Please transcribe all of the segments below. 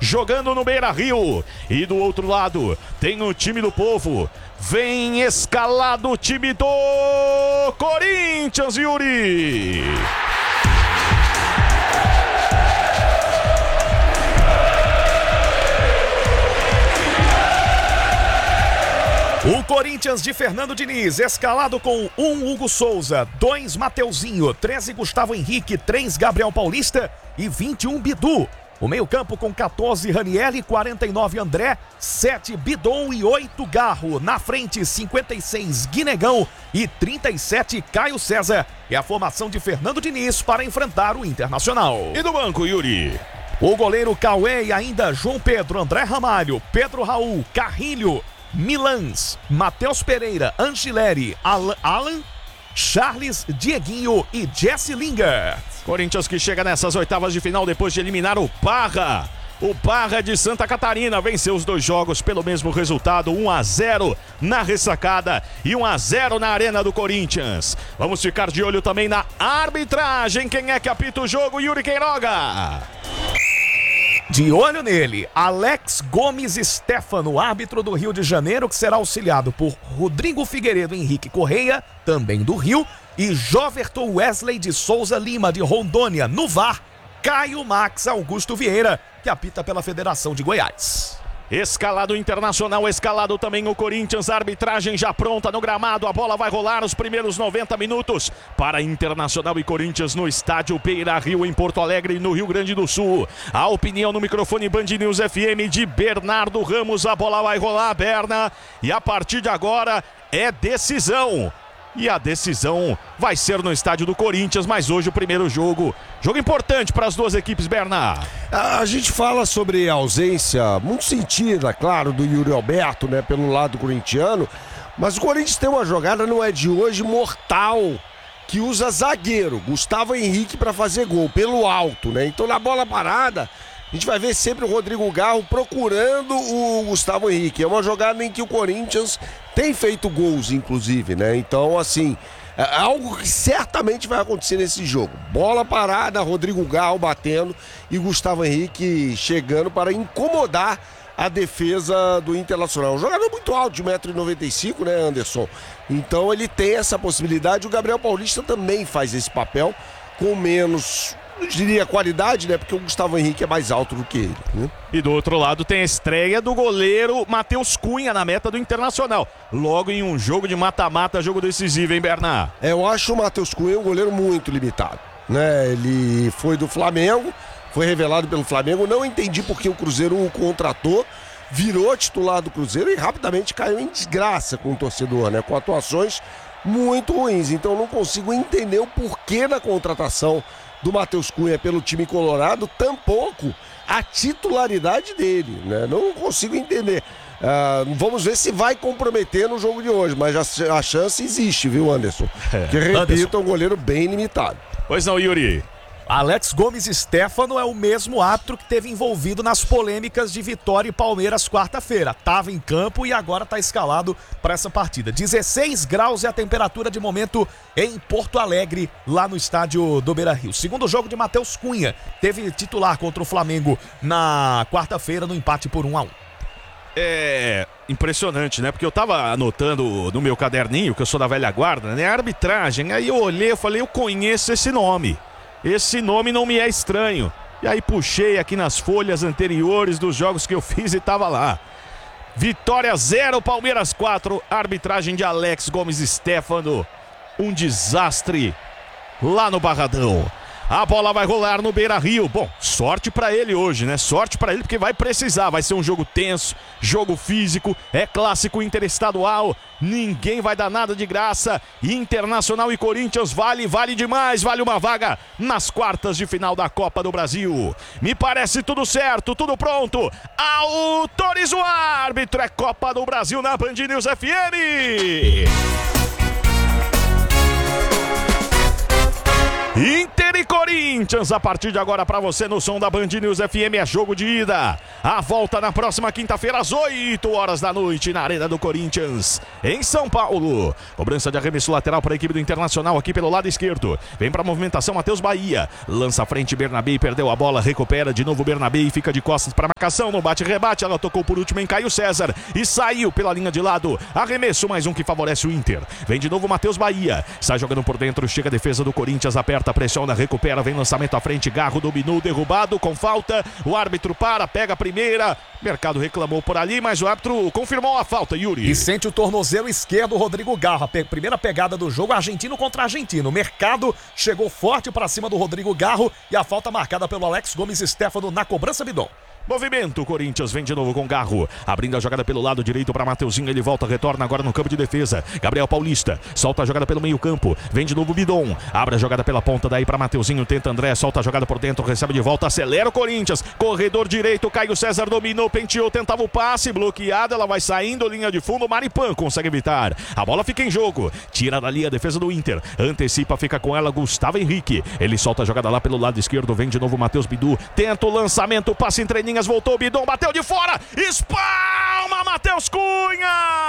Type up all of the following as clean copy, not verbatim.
jogando no Beira-Rio. E do outro lado tem o time do povo. Vem escalado o time do Corinthians, Yuri. O Corinthians de Fernando Diniz, escalado com 1 Hugo Souza, 2 Mateuzinho, 13 Gustavo Henrique, 3 Gabriel Paulista e 21 Bidu. O meio-campo com 14 Ranieri, 49 André, 7 Bidon e 8 Garro. Na frente, 56 Guinegão e 37 Caio César. É a formação de Fernando Diniz para enfrentar o Internacional. E do banco, Yuri? O goleiro Cauê e ainda João Pedro, André Ramalho, Pedro Raul, Carrilho, Milans, Matheus Pereira, Angileri, Alan, Charles, Dieguinho e Jesse Lingard. Corinthians que chega nessas oitavas de final depois de eliminar o Barra. O Barra de Santa Catarina venceu os 2 jogos pelo mesmo resultado, 1-0 na ressacada e 1-0 na Arena do Corinthians. Vamos ficar de olho também na arbitragem. Quem é que apita o jogo? Yuri Queiroga. De olho nele, Alex Gomes Stefano, árbitro do Rio de Janeiro, que será auxiliado por Rodrigo Figueiredo Henrique Correia, também do Rio, e Joverton Wesley de Souza Lima, de Rondônia. No VAR, Caio Max Augusto Vieira, que apita pela Federação de Goiás. Escalado Internacional, escalado também o Corinthians, a arbitragem já pronta no gramado, a bola vai rolar os primeiros 90 minutos para Internacional e Corinthians no estádio Beira-Rio em Porto Alegre, no Rio Grande do Sul. A opinião no microfone Band News FM de Bernardo Ramos, a bola vai rolar, Berna, e a partir de agora é decisão. E a decisão vai ser no estádio do Corinthians, mas hoje o primeiro jogo importante para as duas equipes, Bernard. A gente fala sobre a ausência muito sentida, claro, do Yuri Alberto, né, pelo lado corintiano, mas o Corinthians tem uma jogada, não é de hoje, mortal, que usa zagueiro, Gustavo Henrique, para fazer gol, pelo alto, né? Então na bola parada, a gente vai ver sempre o Rodrigo Garro procurando o Gustavo Henrique. É uma jogada em que o Corinthians tem feito gols, inclusive, né? Então, assim, é algo que certamente vai acontecer nesse jogo. Bola parada, Rodrigo Garro batendo e Gustavo Henrique chegando para incomodar a defesa do Internacional. Um jogador muito alto, de 1,95 m, né, Anderson? Então ele tem essa possibilidade. O Gabriel Paulista também faz esse papel com menos, eu diria, qualidade, né? Porque o Gustavo Henrique é mais alto do que ele, né? E do outro lado tem a estreia do goleiro Matheus Cunha na meta do Internacional. Logo em um jogo de mata-mata, jogo decisivo, hein, Bernard? Eu acho o Matheus Cunha um goleiro muito limitado, né? Ele foi do Flamengo, foi revelado pelo Flamengo. Não entendi porque o Cruzeiro o contratou, virou titular do Cruzeiro e rapidamente caiu em desgraça com o torcedor, né? Com atuações muito ruins. Então não consigo entender o porquê da contratação do Matheus Cunha pelo time colorado, tampouco a titularidade dele, né? Não consigo entender. Vamos ver se vai comprometer no jogo de hoje, mas a chance existe, viu, Anderson? Que, repito, é um goleiro bem limitado. Pois não, Yuri? Alex Gomes Stefano é o mesmo árbitro que teve envolvido nas polêmicas de Vitória e Palmeiras quarta-feira. Estava em campo e agora está escalado para essa partida. 16 graus é a temperatura de momento em Porto Alegre, lá no estádio do Beira-Rio. Segundo jogo de Matheus Cunha, teve titular contra o Flamengo na quarta-feira no empate por 1-1. É impressionante, né? Porque eu tava anotando no meu caderninho, que eu sou da velha guarda, né? A arbitragem, aí eu olhei, eu falei, eu conheço esse nome. Esse nome não me é estranho. E aí puxei aqui nas folhas anteriores dos jogos que eu fiz e tava lá. Vitória 0, Palmeiras 4. Arbitragem de Alex Gomes Stefano. Um desastre lá no Barradão. A bola vai rolar no Beira-Rio. Bom, sorte pra ele hoje, né? Sorte pra ele porque vai precisar. Vai ser um jogo tenso, jogo físico, é clássico interestadual. Ninguém vai dar nada de graça. Internacional e Corinthians vale demais. Vale uma vaga nas quartas de final da Copa do Brasil. Me parece tudo certo, tudo pronto. Autoriza o árbitro. É Copa do Brasil na Band News FM. Inter e Corinthians, a partir de agora para você no som da Band News FM, é jogo de ida. A volta na próxima quinta-feira às 8 horas da noite na Arena do Corinthians, em São Paulo. Cobrança de arremesso lateral para a equipe do Internacional aqui pelo lado esquerdo. Vem para a movimentação Matheus Bahia. Lança à frente Bernabé, perdeu a bola, recupera de novo Bernabé e fica de costas para a marcação. No bate-rebate, ela tocou por último em Caio César e saiu pela linha de lado. Arremesso, mais um que favorece o Inter. Vem de novo Matheus Bahia. Sai jogando por dentro, chega a defesa do Corinthians, aperta, pressiona, recupera, vem lançamento à frente, Garro dominou, derrubado com falta. O árbitro para, pega a primeira. Mercado reclamou por ali, mas o árbitro confirmou a falta, Yuri. E sente o tornozelo esquerdo, Rodrigo Garro. Primeira pegada do jogo, argentino contra argentino. Mercado chegou forte para cima do Rodrigo Garro e a falta marcada pelo Alex Gomes Stefano na cobrança, Bidon. Movimento, o Corinthians vem de novo com Garro, abrindo a jogada pelo lado direito para Mateuzinho, ele volta, retorna agora no campo de defesa. Gabriel Paulista, solta a jogada pelo meio campo, vem de novo Bidon, abre a jogada pela ponta, daí para Mateuzinho, tenta André, solta a jogada por dentro, recebe de volta, acelera o Corinthians, corredor direito, Caio César dominou, penteou, tentava o passe, bloqueada, ela vai saindo, linha de fundo, Maripan consegue evitar, a bola fica em jogo, tira dali a defesa do Inter, antecipa, fica com ela Gustavo Henrique, ele solta a jogada lá pelo lado esquerdo, vem de novo Matheus Bidu, tenta o lançamento, passe entre linhas, voltou Bidon, bateu de fora, espalma Matheus Cunha!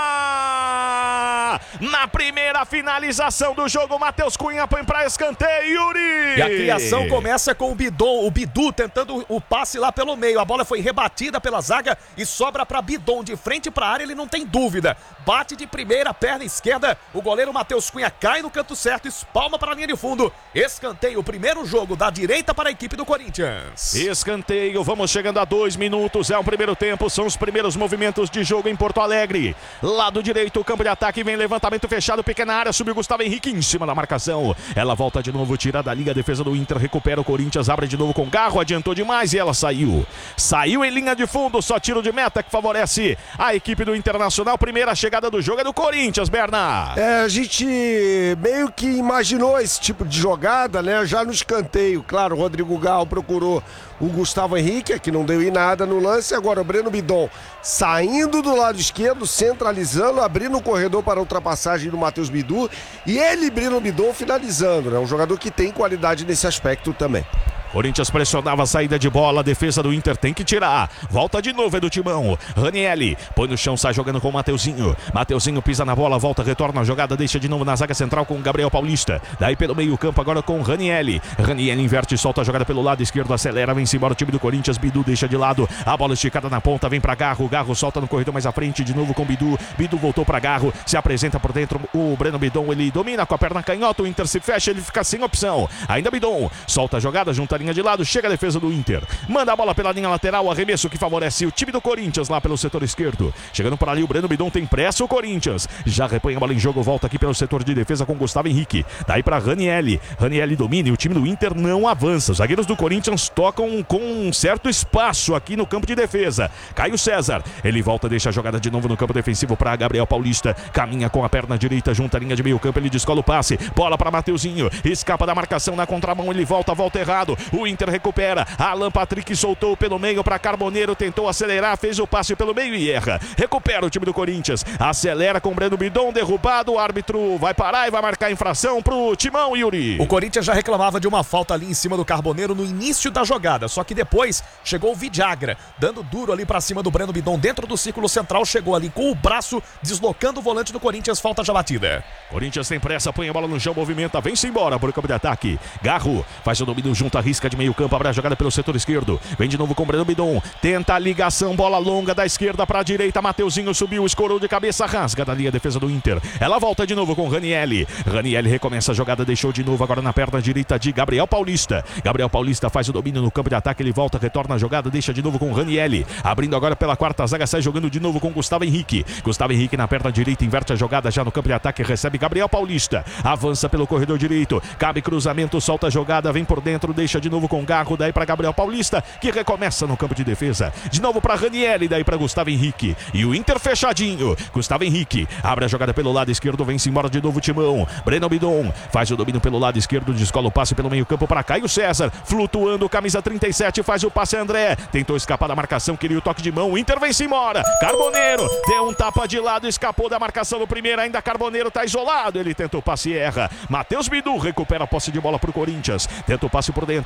Na primeira finalização do jogo, Matheus Cunha põe para escanteio, Yuri! E a criação começa com o Bidu tentando o passe lá pelo meio, a bola foi rebatida pela zaga e sobra para Bidon, de frente para a área, ele não tem dúvida, bate de primeira, perna esquerda, o goleiro Matheus Cunha cai no canto certo, espalma para a linha de fundo, escanteio, o primeiro jogo da direita para a equipe do Corinthians. Escanteio, vamos chegando a 2 minutos, é o primeiro tempo, são os primeiros movimentos de jogo em Porto Alegre. Lado direito, campo de ataque, vem levantamento fechado, pequena área, subiu Gustavo Henrique em cima da marcação. Ela volta de novo, tira da liga, a defesa do Inter, recupera o Corinthians, abre de novo com Garro, adiantou demais e ela saiu. Saiu em linha de fundo, só tiro de meta que favorece a equipe do Internacional. Primeira chegada do jogo é do Corinthians, Berna. A gente meio que imaginou esse tipo de jogada, né? Já no escanteio, claro, o Rodrigo Garro procurou o Gustavo Henrique, que não deu em nada no lance. Agora o Breno Bidon saindo do lado esquerdo, centralizando, abrindo o corredor para a ultrapassagem do Matheus Bidu. E ele, Breno Bidon, finalizando, né? Um jogador que tem qualidade nesse aspecto também. Corinthians pressionava a saída de bola, a defesa do Inter tem que tirar. Volta de novo, é do Timão. Ranielli põe no chão, sai jogando com o Mateuzinho. Mateuzinho pisa na bola, volta, retorna a jogada, deixa de novo na zaga central com o Gabriel Paulista. Daí pelo meio campo agora com o Ranielli. Ranielli inverte, solta a jogada pelo lado esquerdo, acelera, vem-se embora o time do Corinthians. Bidu deixa de lado, a bola esticada na ponta, vem pra Garro. Garro solta no corredor mais à frente, de novo com Bidu. Bidu voltou pra Garro, se apresenta por dentro o Breno Bidon, ele domina com a perna canhota, o Inter se fecha, ele fica sem opção. Ainda Bidon, solta a jogada, junta a linha de lado, chega a defesa do Inter, manda a bola pela linha lateral, arremesso que favorece o time do Corinthians lá pelo setor esquerdo. Chegando por ali o Breno Bidon, tem pressa o Corinthians, já repõe a bola em jogo, volta aqui pelo setor de defesa com Gustavo Henrique, daí para Ranielli. Ranielli domina e o time do Inter não avança. Os zagueiros do Corinthians tocam com um certo espaço aqui no campo de defesa. Caio César, ele volta, deixa a jogada de novo no campo defensivo para Gabriel Paulista, caminha com a perna direita junto à linha de meio campo, ele descola o passe, bola para Mateuzinho, escapa da marcação na contramão, ele volta errado, o Inter recupera, Alan Patrick soltou pelo meio para Carboneiro, tentou acelerar, fez o passe pelo meio e erra, recupera o time do Corinthians, acelera com o Breno Bidon, derrubado, o árbitro vai parar e vai marcar infração pro Timão, Yuri. O Corinthians já reclamava de uma falta ali em cima do Carboneiro no início da jogada, só que depois chegou o Vidagra, dando duro ali pra cima do Breno Bidon, dentro do círculo central, chegou ali com o braço, deslocando o volante do Corinthians, falta já batida. Corinthians tem pressa, põe a bola no chão, movimenta, vem-se embora por campo de ataque. Garro faz o domínio junto à risca de meio campo, abre a jogada pelo setor esquerdo, vem de novo com o Breno Bidon, tenta a ligação, bola longa da esquerda pra direita, Mateuzinho subiu, escorou de cabeça, rasga dali a defesa do Inter. Ela volta de novo com Ranielli. Ranielli recomeça a jogada, deixou de novo agora na perna direita de Gabriel Paulista. Gabriel Paulista faz o domínio no campo de ataque, ele volta, retorna a jogada, deixa de novo com Ranielli. Abrindo agora pela quarta zaga, sai jogando de novo com Gustavo Henrique. Gustavo Henrique na perna direita, inverte a jogada já no campo de ataque, recebe Gabriel Paulista. Avança pelo corredor direito, cabe cruzamento, solta a jogada, vem por dentro, deixa de novo com Garro, daí para Gabriel Paulista, que recomeça no campo de defesa. De novo para Ranielli, daí para Gustavo Henrique. E o Inter fechadinho. Gustavo Henrique abre a jogada pelo lado esquerdo, vem-se embora de novo o Timão. Breno Bidon faz o domínio pelo lado esquerdo, descola o passe pelo meio campo para Caio César. Flutuando, camisa 37, faz o passe André. Tentou escapar da marcação, queria o toque de mão. O Inter vem-se embora. Carboneiro deu um tapa de lado, escapou da marcação no primeiro. Ainda Carboneiro tá isolado. Ele tentou o passe e erra. Matheus Bidu recupera a posse de bola pro Corinthians. Tenta o passe por dentro.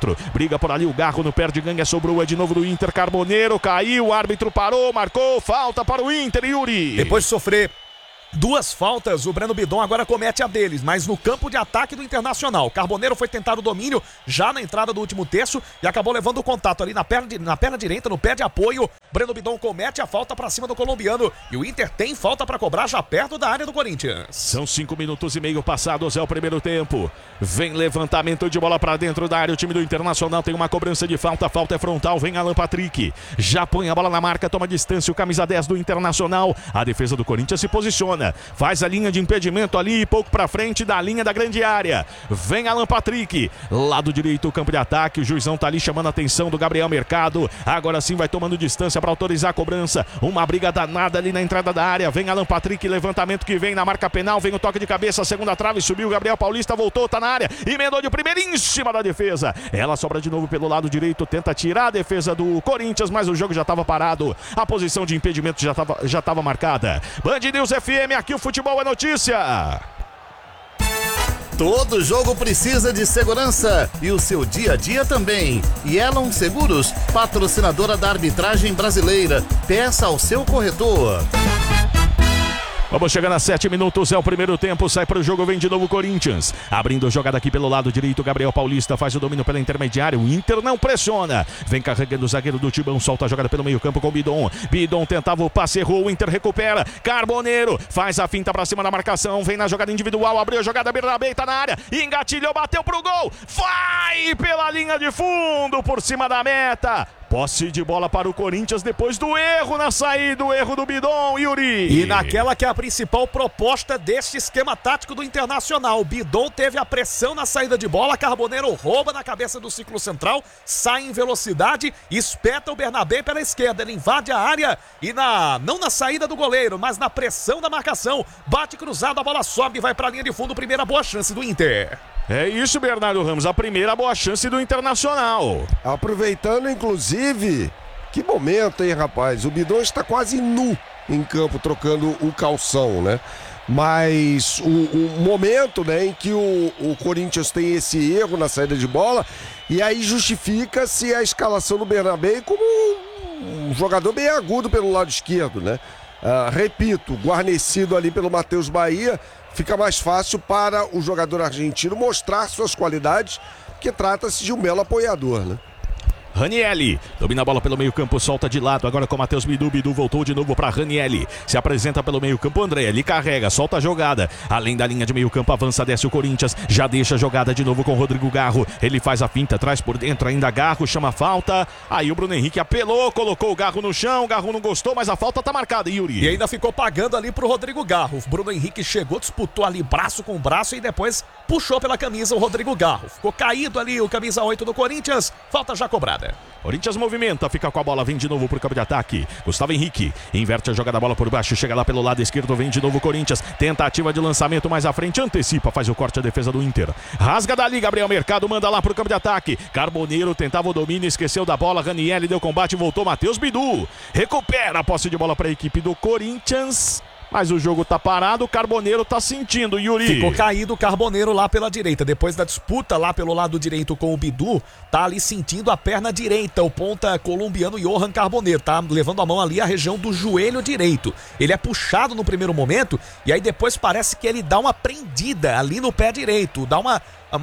dentro. Briga por ali o Garro no pé de gangue. Sobrou de novo do Inter. Carboneiro caiu. O árbitro parou, marcou. Falta para o Inter, Yuri. Depois de sofrer 2 faltas, o Breno Bidon agora comete a deles, mas no campo de ataque do Internacional. Carboneiro foi tentar o domínio já na entrada do último terço e acabou levando o contato ali na perna direita, no pé de apoio. Breno Bidon comete a falta pra cima do colombiano e o Inter tem falta pra cobrar já perto da área do Corinthians. São 5 minutos e meio passados, é o primeiro tempo. Vem levantamento de bola pra dentro da área, o time do Internacional tem uma cobrança de falta, a falta é frontal, vem Alan Patrick. Já põe a bola na marca, toma distância, o camisa 10 do Internacional. A defesa do Corinthians se posiciona. Faz a linha de impedimento ali, pouco pra frente da linha da grande área. Vem Alan Patrick, lado direito, campo de ataque. O juizão tá ali chamando a atenção do Gabriel Mercado. Agora sim vai tomando distância para autorizar a cobrança. Uma briga danada ali na entrada da área. Vem Alan Patrick, levantamento que vem na marca penal. Vem o toque de cabeça, segunda trave, subiu. Gabriel Paulista voltou, tá na área. Emendou de primeira em cima da defesa. Ela sobra de novo pelo lado direito, tenta tirar a defesa do Corinthians, mas o jogo já estava parado. A posição de impedimento já estava marcada. Band News FM, aqui o futebol é notícia. Todo jogo precisa de segurança e o seu dia a dia também. Yellow Seguros, patrocinadora da arbitragem brasileira. Peça ao seu corretor. Vamos chegando a 7 minutos, é o primeiro tempo, sai para o jogo, vem de novo o Corinthians. Abrindo a jogada aqui pelo lado direito, Gabriel Paulista faz o domínio pela intermediária, o Inter não pressiona. Vem carregando o zagueiro do Tibão, solta a jogada pelo meio campo com o Bidon. Bidon tentava o passe, errou, o Inter recupera. Carboneiro faz a finta para cima da marcação, vem na jogada individual, abriu a jogada, Bernabé tá na área, engatilhou, bateu pro gol. Vai pela linha de fundo, por cima da meta. Posse de bola para o Corinthians depois do erro na saída, o erro do Bidon, Yuri. E naquela que é a principal proposta deste esquema tático do Internacional. O Bidon teve a pressão na saída de bola, Carboneiro rouba na cabeça do círculo central, sai em velocidade, espeta o Bernabé pela esquerda, ele invade a área e não na saída do goleiro, mas na pressão da marcação, bate cruzado, a bola sobe e vai para a linha de fundo, primeira boa chance do Inter. É isso, Bernardo Ramos, a primeira boa chance do Internacional. Aproveitando, inclusive, que momento, hein, rapaz? O Bidon está quase nu em campo, trocando o calção, né? Mas o momento, né, em que o Corinthians tem esse erro na saída de bola, e aí justifica-se a escalação do Bernabé como um jogador bem agudo pelo lado esquerdo, né? Repito, guarnecido ali pelo Matheus Bahia, fica mais fácil para o jogador argentino mostrar suas qualidades, que trata-se de um belo apoiador, né? Ranielli, domina a bola pelo meio campo, solta de lado, agora com o Matheus Bidu, Bidu voltou de novo para Ranielli, se apresenta pelo meio campo, André, ele carrega, solta a jogada, além da linha de meio campo, avança, desce o Corinthians, já deixa a jogada de novo com o Rodrigo Garro, ele faz a finta, traz por dentro ainda Garro, chama a falta, aí o Bruno Henrique apelou, colocou o Garro no chão, o Garro não gostou, mas a falta tá marcada, Yuri. E ainda ficou pagando ali pro Rodrigo Garro, o Bruno Henrique chegou, disputou ali braço com braço e depois puxou pela camisa o Rodrigo Garro, ficou caído ali o camisa 8 do Corinthians, falta já cobrada. Corinthians movimenta, fica com a bola, vem de novo pro campo de ataque. Gustavo Henrique inverte a jogada, a bola por baixo, chega lá pelo lado esquerdo, vem de novo o Corinthians. Tentativa de lançamento mais à frente, antecipa, faz o corte a defesa do Inter. Rasga dali, Gabriel Mercado, manda lá pro campo de ataque. Carboneiro tentava o domínio, esqueceu da bola. Ranielli deu combate, voltou Matheus Bidu. Recupera a posse de bola para a equipe do Corinthians. Mas o jogo tá parado, o Carboneiro tá sentindo, Yuri. Ficou caído o Carboneiro lá pela direita. Depois da disputa lá pelo lado direito com o Bidu, tá ali sentindo a perna direita. O ponta colombiano Johan Carboneiro tá levando a mão ali a região do joelho direito. Ele é puxado no primeiro momento e aí depois parece que ele dá uma prendida ali no pé direito. Dá uma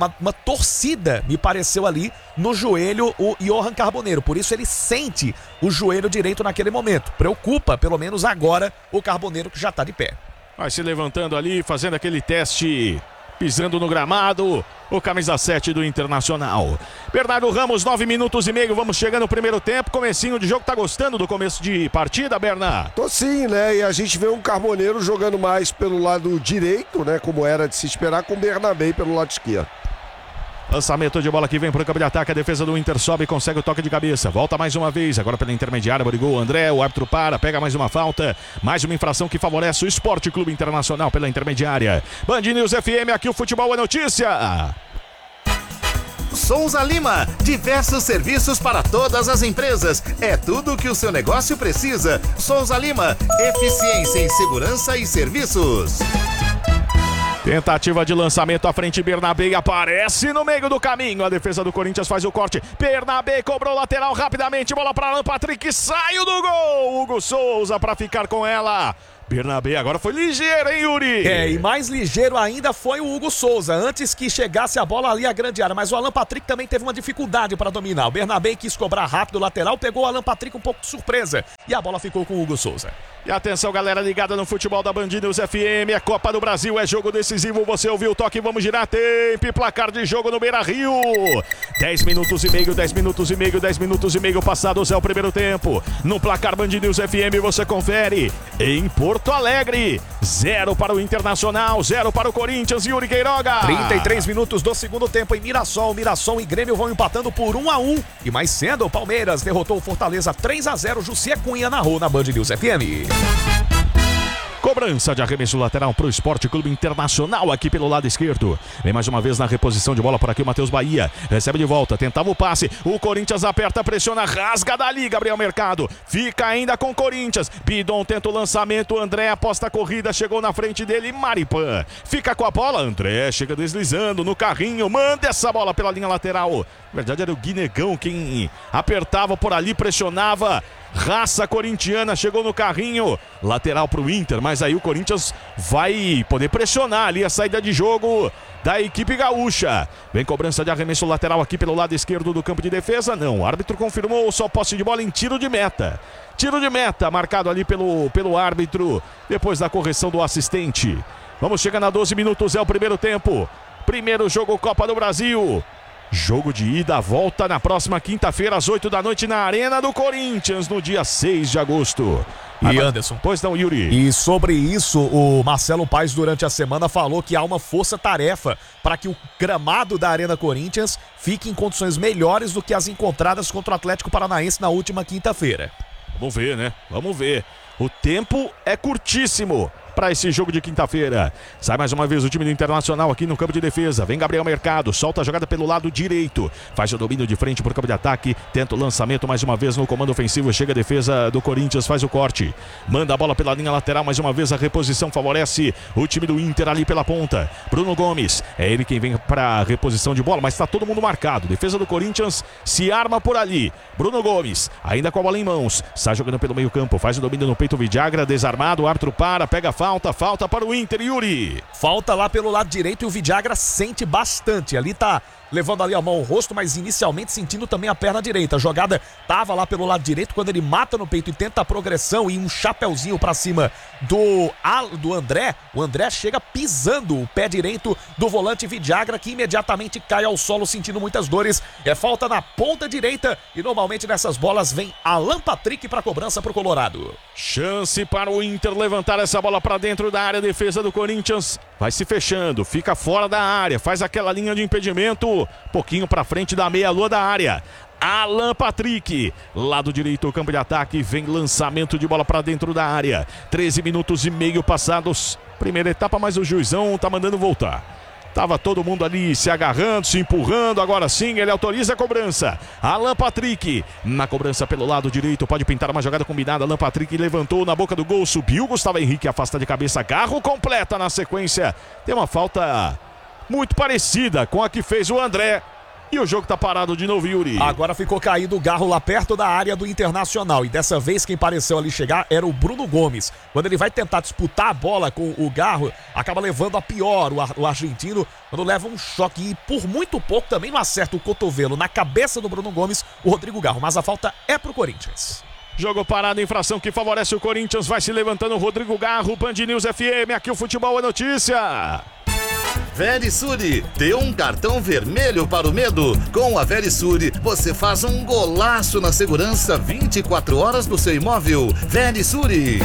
torcida, me pareceu ali no joelho o Johan Carboneiro. Por isso ele sente o joelho direito naquele momento. Preocupa, pelo menos agora, o Carboneiro que já tá de pé. Vai se levantando ali, fazendo aquele teste, pisando no gramado, o camisa 7 do Internacional. Bernardo Ramos, 9 minutos e meio, vamos chegando no primeiro tempo, comecinho de jogo, tá gostando do começo de partida, Bernardo? Tô sim, né, e a gente vê um Carboneiro jogando mais pelo lado direito, né, como era de se esperar, com o Bernabé pelo lado esquerdo. Lançamento de bola que vem para o campo de ataque, a defesa do Inter sobe e consegue o toque de cabeça, volta mais uma vez, agora pela intermediária, brigou o André, o árbitro para, pega mais uma falta, mais uma infração que favorece o Esporte Clube Internacional pela intermediária. Band News FM, aqui o futebol é notícia. Souza Lima, diversos serviços para todas as empresas, é tudo o que o seu negócio precisa. Souza Lima, eficiência em segurança e serviços. Tentativa de lançamento à frente, Bernabé aparece no meio do caminho. A defesa do Corinthians faz o corte. Bernabé cobrou lateral rapidamente. Bola para Alan Patrick, saiu do gol. Hugo Souza para ficar com ela. Bernabé agora foi ligeiro, hein, Yuri? E mais ligeiro ainda foi o Hugo Souza, antes que chegasse a bola ali à grande área, mas o Alan Patrick também teve uma dificuldade para dominar. O Bernabé quis cobrar rápido o lateral, pegou o Alan Patrick um pouco de surpresa e a bola ficou com o Hugo Souza. E atenção, galera ligada no futebol da Band News FM, é Copa do Brasil, é jogo decisivo, você ouviu o toque, vamos girar tempo e placar de jogo no Beira-Rio. 10 minutos e meio, 10 minutos e meio, 10 minutos e meio passados é o primeiro tempo. No placar Band News FM você confere em Porto Alegre, 0 para o Internacional, 0 para o Corinthians. Yuri Queiroga. 33 minutos do segundo tempo em Mirassol. Mirassol e Grêmio vão empatando por 1-1. E mais cedo o Palmeiras derrotou o Fortaleza 3-0. Jussié Cunha narrou na Band News FM. Cobrança de arremesso lateral para o Esporte Clube Internacional aqui pelo lado esquerdo. Vem mais uma vez na reposição de bola por aqui o Matheus Bahia. Recebe de volta, tentava o passe. O Corinthians aperta, pressiona, rasga dali. Gabriel Mercado fica ainda com o Corinthians. Bidon tenta o lançamento. André aposta a corrida, chegou na frente dele. Maripan fica com a bola. André chega deslizando no carrinho. Manda essa bola pela linha lateral. Na verdade era o Guinegão quem apertava por ali, pressionava. Raça corintiana, chegou no carrinho, lateral para o Inter, mas aí o Corinthians vai poder pressionar ali a saída de jogo da equipe gaúcha. Vem cobrança de arremesso lateral aqui pelo lado esquerdo do campo de defesa. Não, o árbitro confirmou só posse de bola em tiro de meta. Tiro de meta marcado ali pelo árbitro, depois da correção do assistente. Vamos chegando a 12 minutos, é o primeiro tempo. Primeiro jogo Copa do Brasil. Jogo de ida, volta na próxima quinta-feira às 8 da noite na Arena do Corinthians, no dia 6 de agosto. E Anderson. Pois não, Yuri. E sobre isso, o Marcelo Paes durante a semana falou que há uma força-tarefa para que o gramado da Arena Corinthians fique em condições melhores do que as encontradas contra o Atlético Paranaense na última quinta-feira. Vamos ver, né? Vamos ver. O tempo é curtíssimo para esse jogo de quinta-feira. Sai mais uma vez o time do Internacional aqui no campo de defesa. Vem Gabriel Mercado, solta a jogada pelo lado direito. Faz o domínio de frente por campo de ataque. Tenta o lançamento mais uma vez no comando ofensivo. Chega a defesa do Corinthians, faz o corte. Manda a bola pela linha lateral. Mais uma vez a reposição favorece o time do Inter ali pela ponta. Bruno Gomes, é ele quem vem para a reposição de bola, mas está todo mundo marcado. Defesa do Corinthians se arma por ali. Bruno Gomes, ainda com a bola em mãos. Sai jogando pelo meio campo. Faz o domínio no peito, Vidagra, desarmado. O árbitro para, pega a falta para o Inter, Yuri. Falta lá pelo lado direito e o Vidagra sente bastante. Ali tá levando ali a mão ao rosto, mas inicialmente sentindo também a perna direita. A jogada tava lá pelo lado direito, quando ele mata no peito e tenta a progressão e um chapeuzinho pra cima do André. O André chega pisando o pé direito do volante Vidagra, que imediatamente cai ao solo sentindo muitas dores. É falta na ponta direita e normalmente nessas bolas vem Alan Patrick pra cobrança pro Colorado. Chance para o Inter levantar essa bola para dentro da área. Defesa do Corinthians vai se fechando, fica fora da área, faz aquela linha de impedimento, pouquinho para frente da meia-lua da área. Alan Patrick, lado direito, campo de ataque, vem lançamento de bola para dentro da área. 13 minutos e meio passados, primeira etapa, mas o juizão tá mandando voltar. Tava todo mundo ali se agarrando, se empurrando. Agora sim, ele autoriza a cobrança. Alan Patrick, na cobrança pelo lado direito, pode pintar uma jogada combinada. Alan Patrick levantou na boca do gol, subiu. Gustavo Henrique afasta de cabeça, Garro completa na sequência. Tem uma falta muito parecida com a que fez o André. E o jogo tá parado de novo, Yuri. Agora ficou caído o Garro lá perto da área do Internacional. E dessa vez quem pareceu ali chegar era o Bruno Gomes. Quando ele vai tentar disputar a bola com o Garro, acaba levando a pior o argentino, quando leva um choque. E por muito pouco também não acerta o cotovelo na cabeça do Bruno Gomes, o Rodrigo Garro. Mas a falta é pro Corinthians. Jogo parado, infração que favorece o Corinthians. Vai se levantando o Rodrigo Garro, Band News FM. Aqui o futebol é notícia. Verisure, dê um cartão vermelho para o medo. Com a Verisure, você faz um golaço na segurança 24 horas do seu imóvel. Verisure.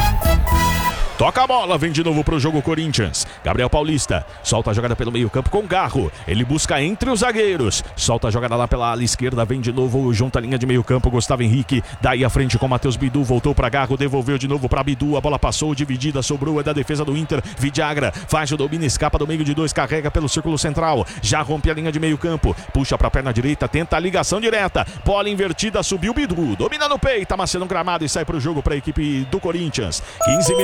Toca a bola, vem de novo pro jogo Corinthians. Gabriel Paulista, solta a jogada pelo meio campo com Garro. Ele busca entre os zagueiros. Solta a jogada lá pela ala esquerda, vem de novo junto à linha de meio campo. Gustavo Henrique, daí à frente com Matheus Bidu. Voltou pra Garro, devolveu de novo pra Bidu. A bola passou, dividida, sobrou, é da defesa do Inter. Vidagra faz o domínio, escapa do meio de dois, carrega pelo círculo central. Já rompe a linha de meio campo, puxa pra perna direita, tenta a ligação direta. Bola invertida, subiu Bidu. Domina no peito, amassando um gramado e sai pro jogo pra equipe do Corinthians. 15 minutos passados.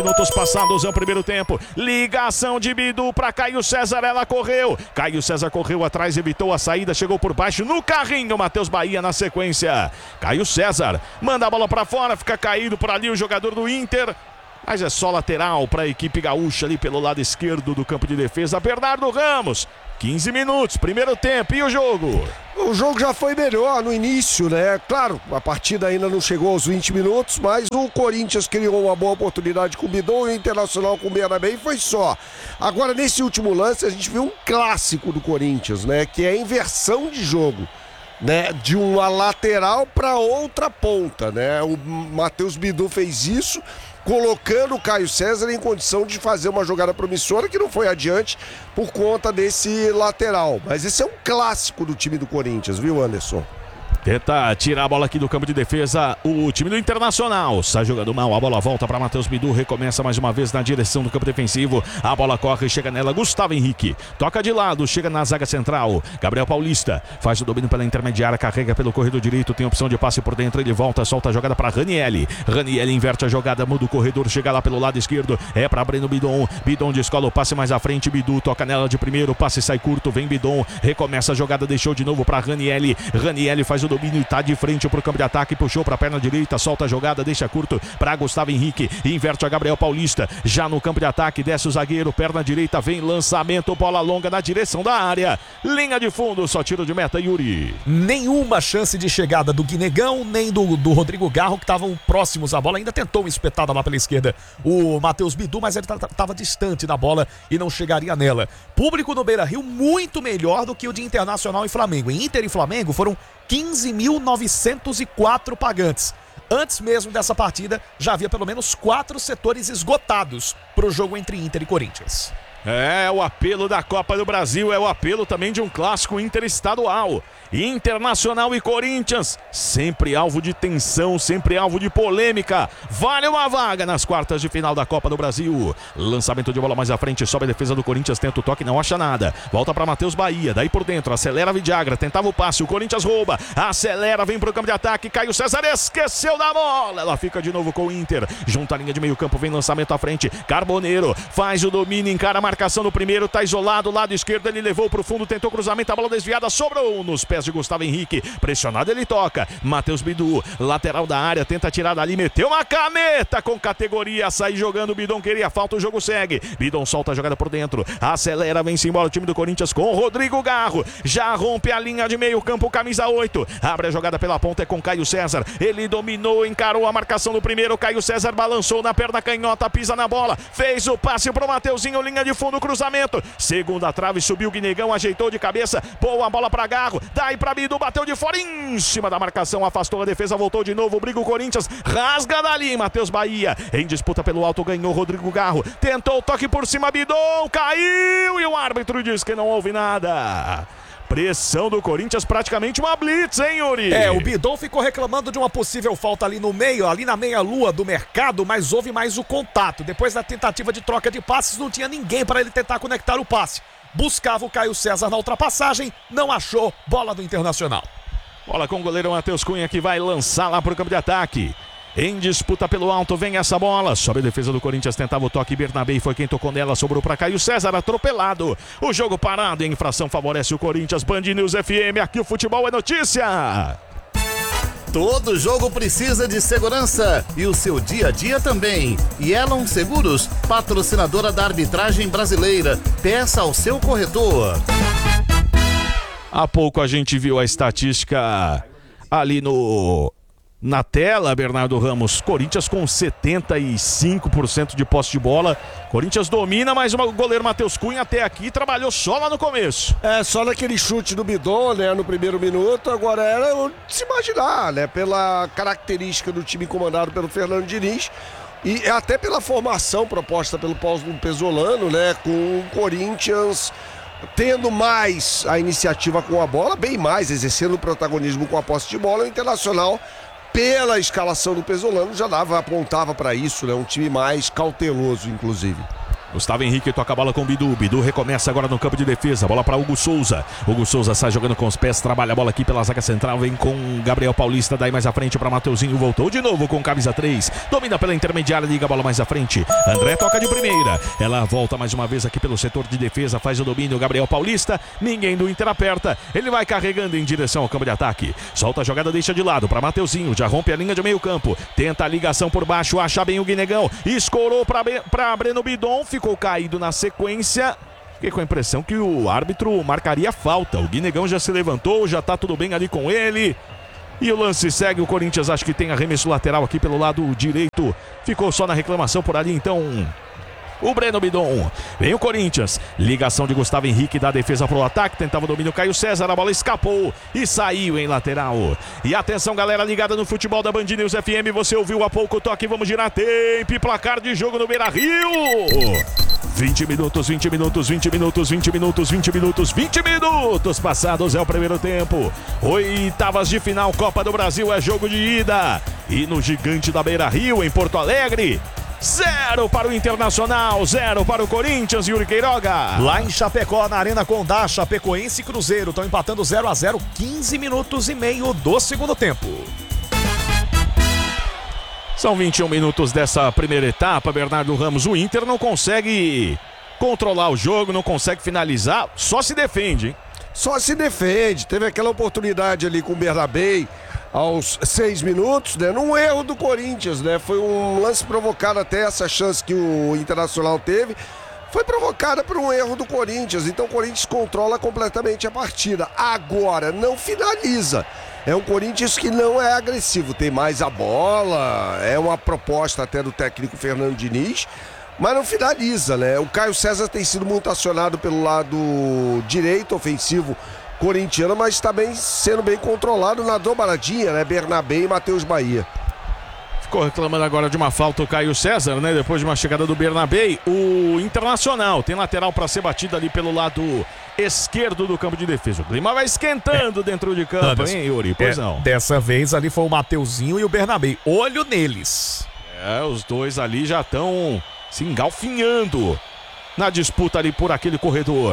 passados é o primeiro tempo. Ligação de Bidu para Caio César, ela correu. Caio César correu atrás, evitou a saída, chegou por baixo no carrinho. Matheus Bahia na sequência. Caio César manda a bola para fora, fica caído por ali o jogador do Inter. Mas é só lateral para a equipe gaúcha ali pelo lado esquerdo do campo de defesa. Bernardo Ramos, 15 minutos, primeiro tempo, e o jogo? O jogo já foi melhor no início, né? Claro, a partida ainda não chegou aos 20 minutos, mas o Corinthians criou uma boa oportunidade com o Bidon e o Internacional com o Bernabé, e foi só. Agora, nesse último lance, a gente viu um clássico do Corinthians, né? Que é a inversão de jogo, né? De uma lateral para outra ponta, né? O Matheus Bidu fez isso, colocando o Caio César em condição de fazer uma jogada promissora que não foi adiante por conta desse lateral. Mas esse é um clássico do time do Corinthians, viu, Anderson? Tenta tirar a bola aqui do campo de defesa o time do Internacional. Sai jogando mal, a bola volta para Matheus Bidu. Recomeça mais uma vez na direção do campo defensivo. A bola corre, chega nela Gustavo Henrique. Toca de lado, chega na zaga central. Gabriel Paulista faz o domínio pela intermediária, carrega pelo corredor direito. Tem opção de passe por dentro, ele volta, solta a jogada para Ranieri. Ranieri inverte a jogada, muda o corredor, chega lá pelo lado esquerdo. É para Breno Bidon. Bidon descola o passe mais à frente. Bidu toca nela de primeiro, o passe sai curto. Vem Bidon, recomeça a jogada, deixou de novo para Ranieri. Ranieri faz o domínio, tá de frente pro campo de ataque, puxou pra perna direita, solta a jogada, deixa curto pra Gustavo Henrique, inverte a Gabriel Paulista, já no campo de ataque, desce o zagueiro, perna direita, vem lançamento, bola longa na direção da área, linha de fundo, só tiro de meta, Yuri. Nenhuma chance de chegada do Guinegão, nem do Rodrigo Garro, que estavam próximos à bola, ainda tentou uma espetada lá pela esquerda o Matheus Bidu, mas ele estava distante da bola e não chegaria nela. Público no Beira-Rio muito melhor do que o de Internacional e Flamengo. Em Inter e Flamengo foram 15.904 pagantes. Antes mesmo dessa partida, já havia pelo menos 4 setores esgotados para o jogo entre Inter e Corinthians. É o apelo da Copa do Brasil, é o apelo também de um clássico interestadual. Internacional e Corinthians, sempre alvo de tensão, sempre alvo de polêmica. Vale uma vaga nas quartas de final da Copa do Brasil. Lançamento de bola mais à frente, sobe a defesa do Corinthians, tenta o toque, não acha nada. Volta para Matheus Bahia, daí por dentro, acelera Vidagra, tentava o passe, o Corinthians rouba, acelera, vem pro campo de ataque, Caio César esqueceu da bola. Ela fica de novo com o Inter, junta a linha de meio campo, vem lançamento à frente, Carboneiro faz o domínio, encara a marcação no primeiro, tá isolado, lado esquerdo, ele levou pro fundo, tentou cruzamento, a bola desviada, sobrou nos pés de Gustavo Henrique, pressionado ele toca, Matheus Bidu, lateral da área, tenta tirar dali, meteu uma caneta com categoria, sai jogando, Bidon queria falta, o jogo segue, Bidon solta a jogada por dentro, acelera, vem-se embora o time do Corinthians com o Rodrigo Garro, já rompe a linha de meio campo, camisa 8, abre a jogada pela ponta, é com Caio César, ele dominou, encarou a marcação no primeiro, Caio César balançou na perna canhota, pisa na bola, fez o passe pro Mateuzinho, linha de fundo, cruzamento, segunda trave, subiu o Guinegão, ajeitou de cabeça, boa bola pra Garro, daí pra Bidu, bateu de fora, em cima da marcação, afastou a defesa, voltou de novo, briga o Corinthians, rasga dali, Matheus Bahia, em disputa pelo alto, ganhou Rodrigo Garro, tentou o toque por cima, Bidon, caiu, e o árbitro diz que não houve nada. Pressão do Corinthians, praticamente uma blitz, hein, Yuri? O Bidon ficou reclamando de uma possível falta ali no meio, ali na meia-lua do mercado, mas houve mais o contato. Depois da tentativa de troca de passes, não tinha ninguém para ele tentar conectar o passe. Buscava o Caio César na ultrapassagem, não achou, bola do Internacional. Bola com o goleiro Matheus Cunha, que vai lançar lá pro campo de ataque. Em disputa pelo alto, vem essa bola, sobe a defesa do Corinthians, tentava o toque, Bernabé foi quem tocou nela, sobrou para Caio César, atropelado. O jogo parado, em infração favorece o Corinthians. Band News FM, aqui o futebol é notícia. Todo jogo precisa de segurança e o seu dia a dia também. Yellow Seguros, patrocinadora da arbitragem brasileira. Peça ao seu corretor. Há pouco a gente viu a estatística ali na tela, Bernardo Ramos. Corinthians com 75% de posse de bola. Corinthians domina, mas o goleiro Matheus Cunha até aqui trabalhou só lá no começo. Só naquele chute do Bidon, né, no primeiro minuto. Agora era de se imaginar, né, pela característica do time comandado pelo Fernando Diniz e até pela formação proposta pelo Paulo Pezzolano, né, com o Corinthians tendo mais a iniciativa com a bola, bem mais, exercendo o protagonismo com a posse de bola. O Internacional, pela escalação do Pezzolano, já apontava para isso, né? Um time mais cauteloso, inclusive. Gustavo Henrique toca a bola com o Bidu. Bidu recomeça agora no campo de defesa. Bola para Hugo Souza. Hugo Souza sai jogando com os pés. Trabalha a bola aqui pela zaga central. Vem com Gabriel Paulista. Daí mais à frente para Mateuzinho. Voltou de novo com camisa 3. Domina pela intermediária. Liga a bola mais à frente. André toca de primeira. Ela volta mais uma vez aqui pelo setor de defesa. Faz o domínio. Gabriel Paulista. Ninguém do Inter aperta. Ele vai carregando em direção ao campo de ataque. Solta a jogada, deixa de lado para Mateuzinho. Já rompe a linha de meio campo. Tenta a ligação por baixo. Acha bem o Guinegão. Escorou para Breno Bidon. Ficou caído na sequência. Fiquei com a impressão que o árbitro marcaria falta. O Guinegão já se levantou, já tá tudo bem ali com ele. E o lance segue. O Corinthians acho que tem arremesso lateral aqui pelo lado direito. Ficou só na reclamação por ali, então o Breno Bidon. Vem o Corinthians. Ligação de Gustavo Henrique da defesa pro ataque. Tentava o domínio Caio César. A bola escapou e saiu em lateral. E atenção, galera ligada no futebol da Band News FM. Você ouviu há pouco o toque. Vamos girar tempo e placar de jogo no Beira-Rio. 20 minutos, 20 minutos, 20 minutos, 20 minutos, 20 minutos, 20 minutos passados é o primeiro tempo. Oitavas de final, Copa do Brasil é jogo de ida. E no gigante da Beira-Rio, em Porto Alegre, 0 para o Internacional, 0 para o Corinthians, Yuri Queiroga. Lá em Chapecó, na Arena Condá, Chapecoense e Cruzeiro estão empatando 0-0, 15 minutos e meio do segundo tempo. São 21 minutos dessa primeira etapa, Bernardo Ramos. O Inter não consegue controlar o jogo, não consegue finalizar, só se defende, hein? Só se defende. Teve aquela oportunidade ali com o Bernabé aos 6 minutos, né? Num erro do Corinthians, né? Foi um lance provocado, até essa chance que o Internacional teve foi provocada por um erro do Corinthians. Então o Corinthians controla completamente a partida. Agora, não finaliza. É um Corinthians que não é agressivo, tem mais a bola, é uma proposta até do técnico Fernando Diniz, mas não finaliza, né? O Caio César tem sido muito acionado pelo lado direito ofensivo corintiano, mas está sendo bem controlado na dobradinha, né? Bernabé e Matheus Bahia. Ficou reclamando agora de uma falta o Caio César, né? Depois de uma chegada do Bernabé. O Internacional tem lateral para ser batida ali pelo lado esquerdo do campo de defesa. O clima vai esquentando dentro de campo, Anderson, hein, Yuri? Pois não. Dessa vez ali foi o Mateuzinho e o Bernabé. Olho neles. Os dois ali já estão se engalfinhando na disputa ali por aquele corredor.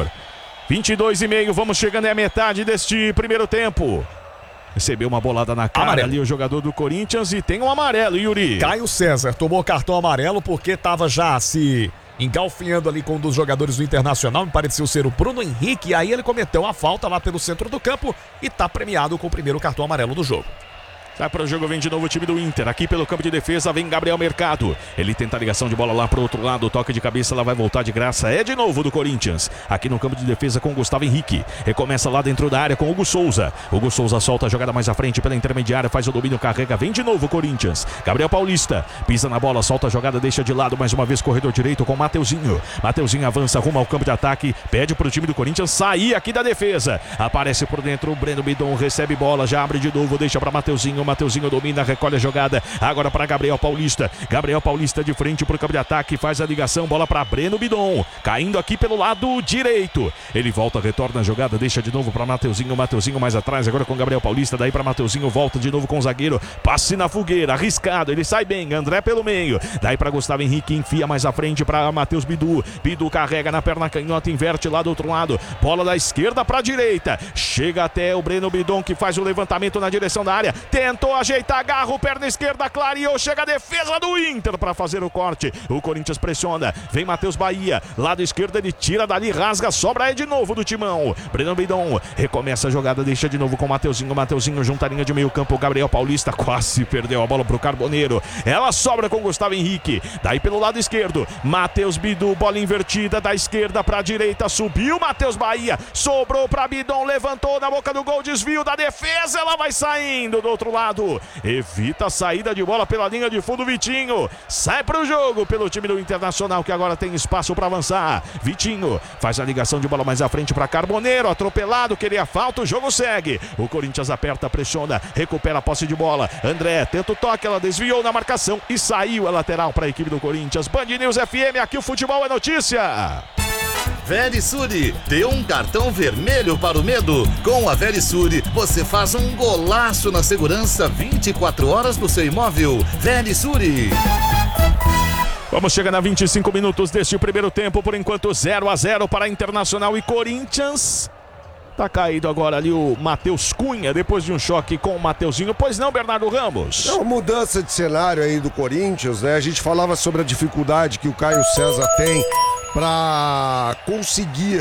22,5, vamos chegando à metade deste primeiro tempo. Recebeu uma bolada na cara amarelo ali o jogador do Corinthians e tem um amarelo, Yuri. Caio César tomou cartão amarelo porque estava já se engalfinhando ali com um dos jogadores do Internacional, me pareceu ser o Bruno Henrique, e aí ele cometeu a falta lá pelo centro do campo e está premiado com o primeiro cartão amarelo do jogo. Sai para o jogo, vem de novo o time do Inter. Aqui pelo campo de defesa vem Gabriel Mercado. Ele tenta a ligação de bola lá pro outro lado. Toque de cabeça, ela vai voltar de graça. É de novo do Corinthians. Aqui no campo de defesa com Gustavo Henrique. Recomeça lá dentro da área com Hugo Souza. Hugo Souza solta a jogada mais à frente pela intermediária. Faz o domínio, carrega. Vem de novo o Corinthians. Gabriel Paulista pisa na bola, solta a jogada, deixa de lado. Mais uma vez corredor direito com Mateuzinho. Mateuzinho avança rumo ao campo de ataque. Pede pro time do Corinthians sair aqui da defesa. Aparece por dentro o Breno Bidon. Recebe bola, já abre de novo. Deixa para Mateuzinho. Mateuzinho domina, recolhe a jogada, agora para Gabriel Paulista. Gabriel Paulista de frente para o campo de ataque, faz a ligação, bola para Breno Bidon, caindo aqui pelo lado direito. Ele volta, retorna a jogada, deixa de novo para Mateuzinho. Mateuzinho mais atrás, agora com Gabriel Paulista, daí para Mateuzinho, volta de novo com o zagueiro, passe na fogueira, arriscado, ele sai bem, André pelo meio, daí para Gustavo Henrique, enfia mais à frente para Matheus Bidu. Bidu carrega na perna canhota, inverte lá do outro lado, bola da esquerda para a direita, chega até o Breno Bidon, que faz o levantamento na direção da área, tentou ajeitar, agarra, perna esquerda, clareou, chega a defesa do Inter para fazer o corte. O Corinthians pressiona, vem Matheus Bahia, lado esquerdo, ele tira dali, rasga, sobra de novo do timão. Breno Bidon recomeça a jogada, deixa de novo com Mateuzinho. Mateuzinho junta a linha de meio campo, Gabriel Paulista quase perdeu a bola pro Carboneiro. Ela sobra com Gustavo Henrique, daí pelo lado esquerdo, Matheus Bidu, bola invertida da esquerda para a direita, subiu Matheus Bahia, sobrou para Bidon, levantou na boca do gol, desvio da defesa, ela vai saindo do outro lado. Evita a saída de bola pela linha de fundo, Vitinho sai para o jogo pelo time do Internacional, que agora tem espaço para avançar. Vitinho faz a ligação de bola mais à frente para Carboneiro, atropelado, queria falta, o jogo segue. O Corinthians aperta, pressiona, recupera a posse de bola. André tenta o toque, ela desviou na marcação e saiu a lateral para a equipe do Corinthians. Band News FM, aqui o futebol é notícia. Verisure, dê um cartão vermelho para o medo. Com a Verisure, você faz um golaço na segurança 24 horas do seu imóvel. Verisure. Vamos chegando a 25 minutos deste primeiro tempo, por enquanto 0-0 para Internacional e Corinthians. Tá caído agora ali o Matheus Cunha, depois de um choque com o Mateuzinho. Pois não, Bernardo Ramos? É uma mudança de cenário aí do Corinthians, né? A gente falava sobre a dificuldade que o Caio César tem para conseguir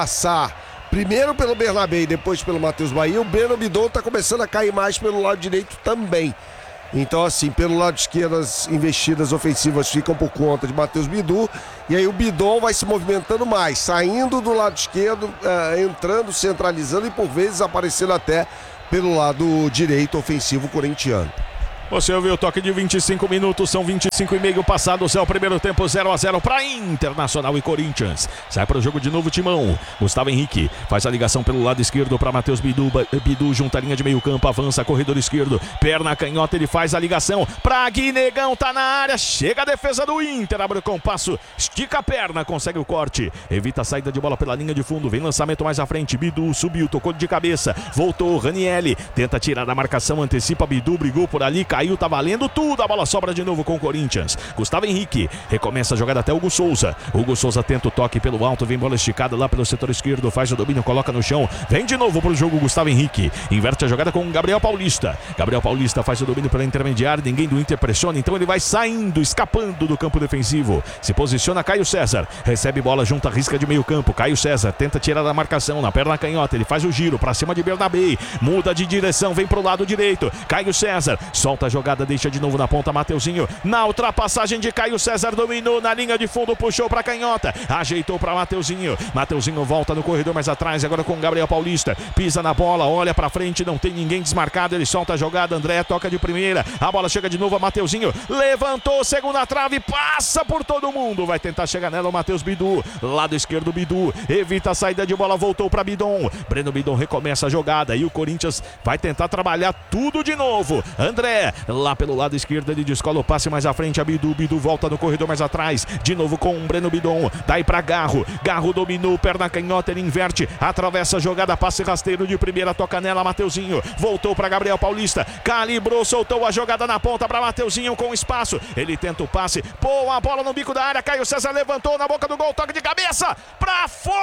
passar primeiro pelo Bernabé e depois pelo Matheus Bahia. O Breno Bidon tá começando a cair mais pelo lado direito também. Então, assim, pelo lado esquerdo, as investidas ofensivas ficam por conta de Matheus Bidu. E aí o Bidon vai se movimentando mais, saindo do lado esquerdo, entrando, centralizando e por vezes aparecendo até pelo lado direito ofensivo corintiano. Você ouviu o toque de 25 minutos, são 25 e meio passados, é o primeiro tempo 0-0 para Internacional e Corinthians. Sai para o jogo de novo Timão. Gustavo Henrique faz a ligação pelo lado esquerdo para Matheus Bidu. Bidu junta a linha de meio campo, avança, corredor esquerdo, perna canhota, ele faz a ligação para Guinegão, tá na área, chega a defesa do Inter, abre o compasso, estica a perna, consegue o corte, evita a saída de bola pela linha de fundo, vem lançamento mais à frente, Bidu subiu, tocou de cabeça, voltou, Ranielli, tenta tirar da marcação, antecipa Bidu, brigou por ali, caiu, tá valendo tudo, a bola sobra de novo com o Corinthians. Gustavo Henrique recomeça a jogada até Hugo Souza. Hugo Souza tenta o toque pelo alto, vem bola esticada lá pelo setor esquerdo, faz o domínio, coloca no chão, vem de novo pro jogo Gustavo Henrique, inverte a jogada com o Gabriel Paulista. Gabriel Paulista faz o domínio pela intermediária, ninguém do Inter pressiona, então ele vai saindo, escapando do campo defensivo. Se posiciona Caio César, recebe bola junto à risca de meio campo. Caio César tenta tirar da marcação na perna canhota, ele faz o giro pra cima de Bernabé, muda de direção, vem pro lado direito. Caio César solta a jogada, deixa de novo na ponta Mateuzinho, na ultrapassagem de Caio César, dominou na linha de fundo, puxou pra canhota, ajeitou pra Mateuzinho. Mateuzinho volta no corredor mais atrás, agora com Gabriel Paulista, pisa na bola, olha pra frente, não tem ninguém desmarcado, ele solta a jogada, André toca de primeira, a bola chega de novo a Mateuzinho, levantou, segunda trave, passa por todo mundo, vai tentar chegar nela o Matheus Bidu, lado esquerdo Bidu, evita a saída de bola, voltou pra Bidon, Breno Bidon recomeça a jogada e o Corinthians vai tentar trabalhar tudo de novo. André, lá pelo lado esquerdo, ele descola o passe mais à frente a Bidu, Bidu volta no corredor mais atrás, de novo com o Breno Bidon, daí pra Garro, Garro dominou, perna canhota, ele inverte, atravessa a jogada, passe rasteiro de primeira, toca nela, Mateuzinho, voltou pra Gabriel Paulista, calibrou, soltou a jogada na ponta pra Mateuzinho com espaço, ele tenta o passe, pô a bola no bico da área, Caio César levantou na boca do gol, toque de cabeça, pra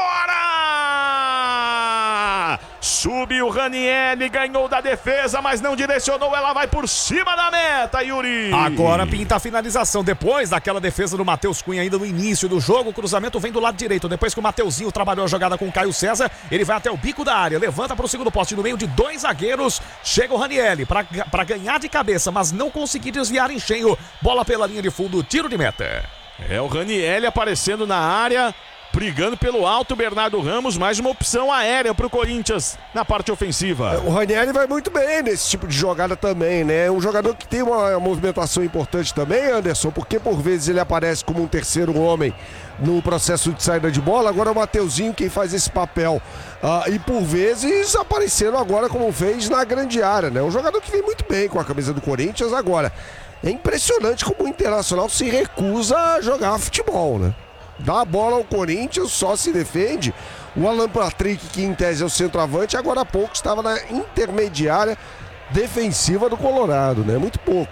fora! Subiu o Ranielli, ganhou da defesa, mas não direcionou, ela vai por cima da meta, Yuri. Agora pinta a finalização, depois daquela defesa do Matheus Cunha ainda no início do jogo, o cruzamento vem do lado direito, depois que o Mateuzinho trabalhou a jogada com o Caio César, ele vai até o bico da área, levanta para o segundo poste, no meio de dois zagueiros, chega o Ranielli para ganhar de cabeça, mas não conseguir desviar em cheio, bola pela linha de fundo, tiro de meta. É o Ranielli aparecendo na área, brigando pelo alto, Bernardo Ramos, mais uma opção aérea para o Corinthians na parte ofensiva. O Ranielli vai muito bem nesse tipo de jogada também, né? Um jogador que tem uma movimentação importante também, Anderson, porque por vezes ele aparece como um terceiro homem no processo de saída de bola, agora é o Mateuzinho quem faz esse papel. E por vezes aparecendo agora como fez na grande área, né? Um jogador que vem muito bem com a camisa do Corinthians agora. É impressionante como o Internacional se recusa a jogar futebol, né? Dá a bola ao Corinthians, só se defende. O Alan Patrick, que em tese é o centroavante, agora há pouco estava na intermediária defensiva do Colorado, né? Muito pouco.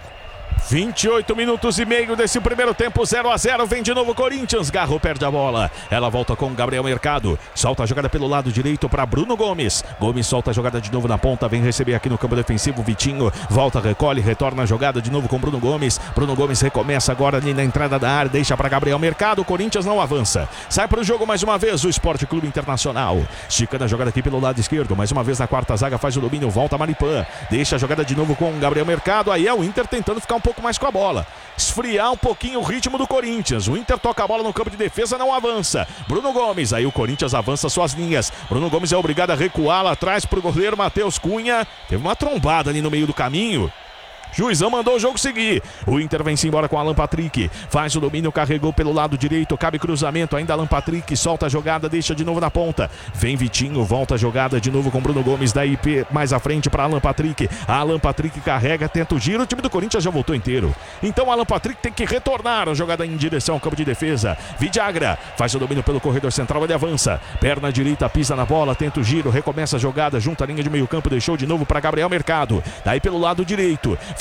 28 minutos e meio desse primeiro tempo, 0-0, vem de novo o Corinthians, Garro perde a bola, ela volta com Gabriel Mercado, solta a jogada pelo lado direito para Bruno Gomes, Gomes solta a jogada de novo na ponta, vem receber aqui no campo defensivo, Vitinho, volta, recolhe, retorna a jogada de novo com Bruno Gomes recomeça agora ali na entrada da área, deixa para Gabriel Mercado, o Corinthians não avança, sai para o jogo mais uma vez o Sport Clube Internacional, esticando a jogada aqui pelo lado esquerdo, mais uma vez na quarta zaga, faz o domínio, volta Maripã, deixa a jogada de novo com Gabriel Mercado, aí é o Inter tentando ficar um pouco mais com a bola, esfriar um pouquinho o ritmo do Corinthians, o Inter toca a bola no campo de defesa, não avança, Bruno Gomes, aí o Corinthians avança suas linhas, Bruno Gomes é obrigado a recuar lá atrás pro goleiro Matheus Cunha, teve uma trombada ali no meio do caminho, Juizão mandou o jogo seguir. O Inter vem-se embora com Alan Patrick. Faz o domínio, carregou pelo lado direito. Cabe cruzamento, ainda Alan Patrick. Solta a jogada, deixa de novo na ponta. Vem Vitinho, volta a jogada de novo com Bruno Gomes. Daí mais à frente para Alan Patrick. Alan Patrick carrega, tenta o giro. O time do Corinthians já voltou inteiro. Então Alan Patrick tem que retornar a jogada em direção ao campo de defesa. Vidagra faz o domínio pelo corredor central, ele avança. Perna direita, pisa na bola, tenta o giro. Recomeça a jogada, junta a linha de meio campo. Deixou de novo para Gabriel Mercado. Daí pelo lado direito.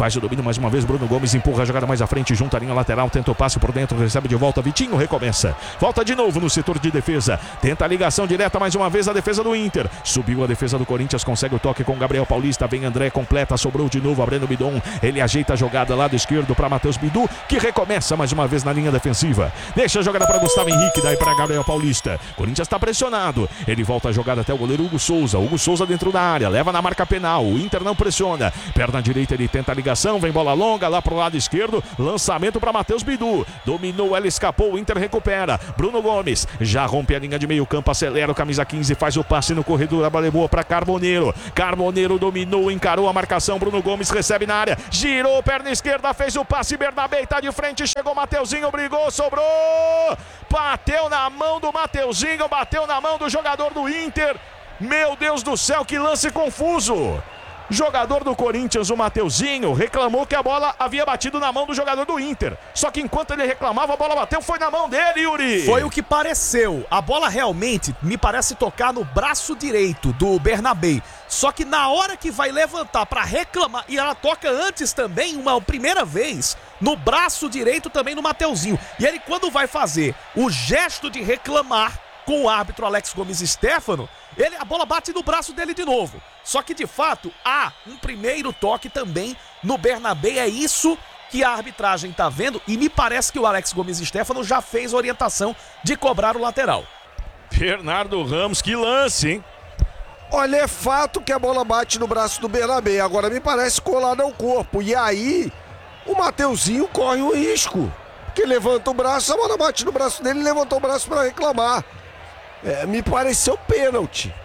faz o domínio mais uma vez, Bruno Gomes empurra a jogada mais à frente, junta a linha lateral, tenta o passe por dentro, recebe de volta, Vitinho recomeça, volta de novo no setor de defesa, tenta a ligação direta mais uma vez a defesa do Inter, subiu a defesa do Corinthians, consegue o toque com Gabriel Paulista, vem André, completa, sobrou de novo a Breno Bidon, ele ajeita a jogada lado esquerdo para Matheus Bidu, que recomeça mais uma vez na linha defensiva, deixa a jogada para Gustavo Henrique, daí para Gabriel Paulista, Corinthians está pressionado, ele volta a jogada até o goleiro Hugo Souza dentro da área, leva na marca penal, o Inter não pressiona, perna direita ele tenta a ligação, vem bola longa lá pro lado esquerdo, lançamento para Matheus Bidu, dominou, ela escapou, o Inter recupera, Bruno Gomes já rompe a linha de meio campo, acelera o camisa 15, faz o passe no corredor, a bola é boa para Carboneiro dominou, encarou a marcação, Bruno Gomes recebe na área, girou, perna esquerda, fez o passe, Bernabé tá de frente, chegou Mateuzinho, brigou, sobrou, bateu na mão do Mateuzinho, bateu na mão do jogador do Inter, meu Deus do céu, que lance confuso. Jogador do Corinthians, o Mateuzinho, reclamou que a bola havia batido na mão do jogador do Inter. Só que enquanto ele reclamava, a bola bateu, foi na mão dele, Yuri. Foi o que pareceu. A bola realmente me parece tocar no braço direito do Bernabé. Só que na hora que vai levantar para reclamar, e ela toca antes também, uma primeira vez, no braço direito também no Mateuzinho. E ele, quando vai fazer o gesto de reclamar com o árbitro Alex Gomes Stefano, a bola bate no braço dele de novo. Só que de fato há um primeiro toque também no Bernabé. É isso que a arbitragem está vendo e me parece que o Alex Gomes Stefano já fez a orientação de cobrar o lateral. Bernardo Ramos, que lance, hein? Olha, é fato que a bola bate no braço do Bernabé, agora me parece colada ao corpo. E aí o Mateuzinho corre um risco, porque levanta o braço, a bola bate no braço dele e levantou o braço para reclamar. Me pareceu pênalti.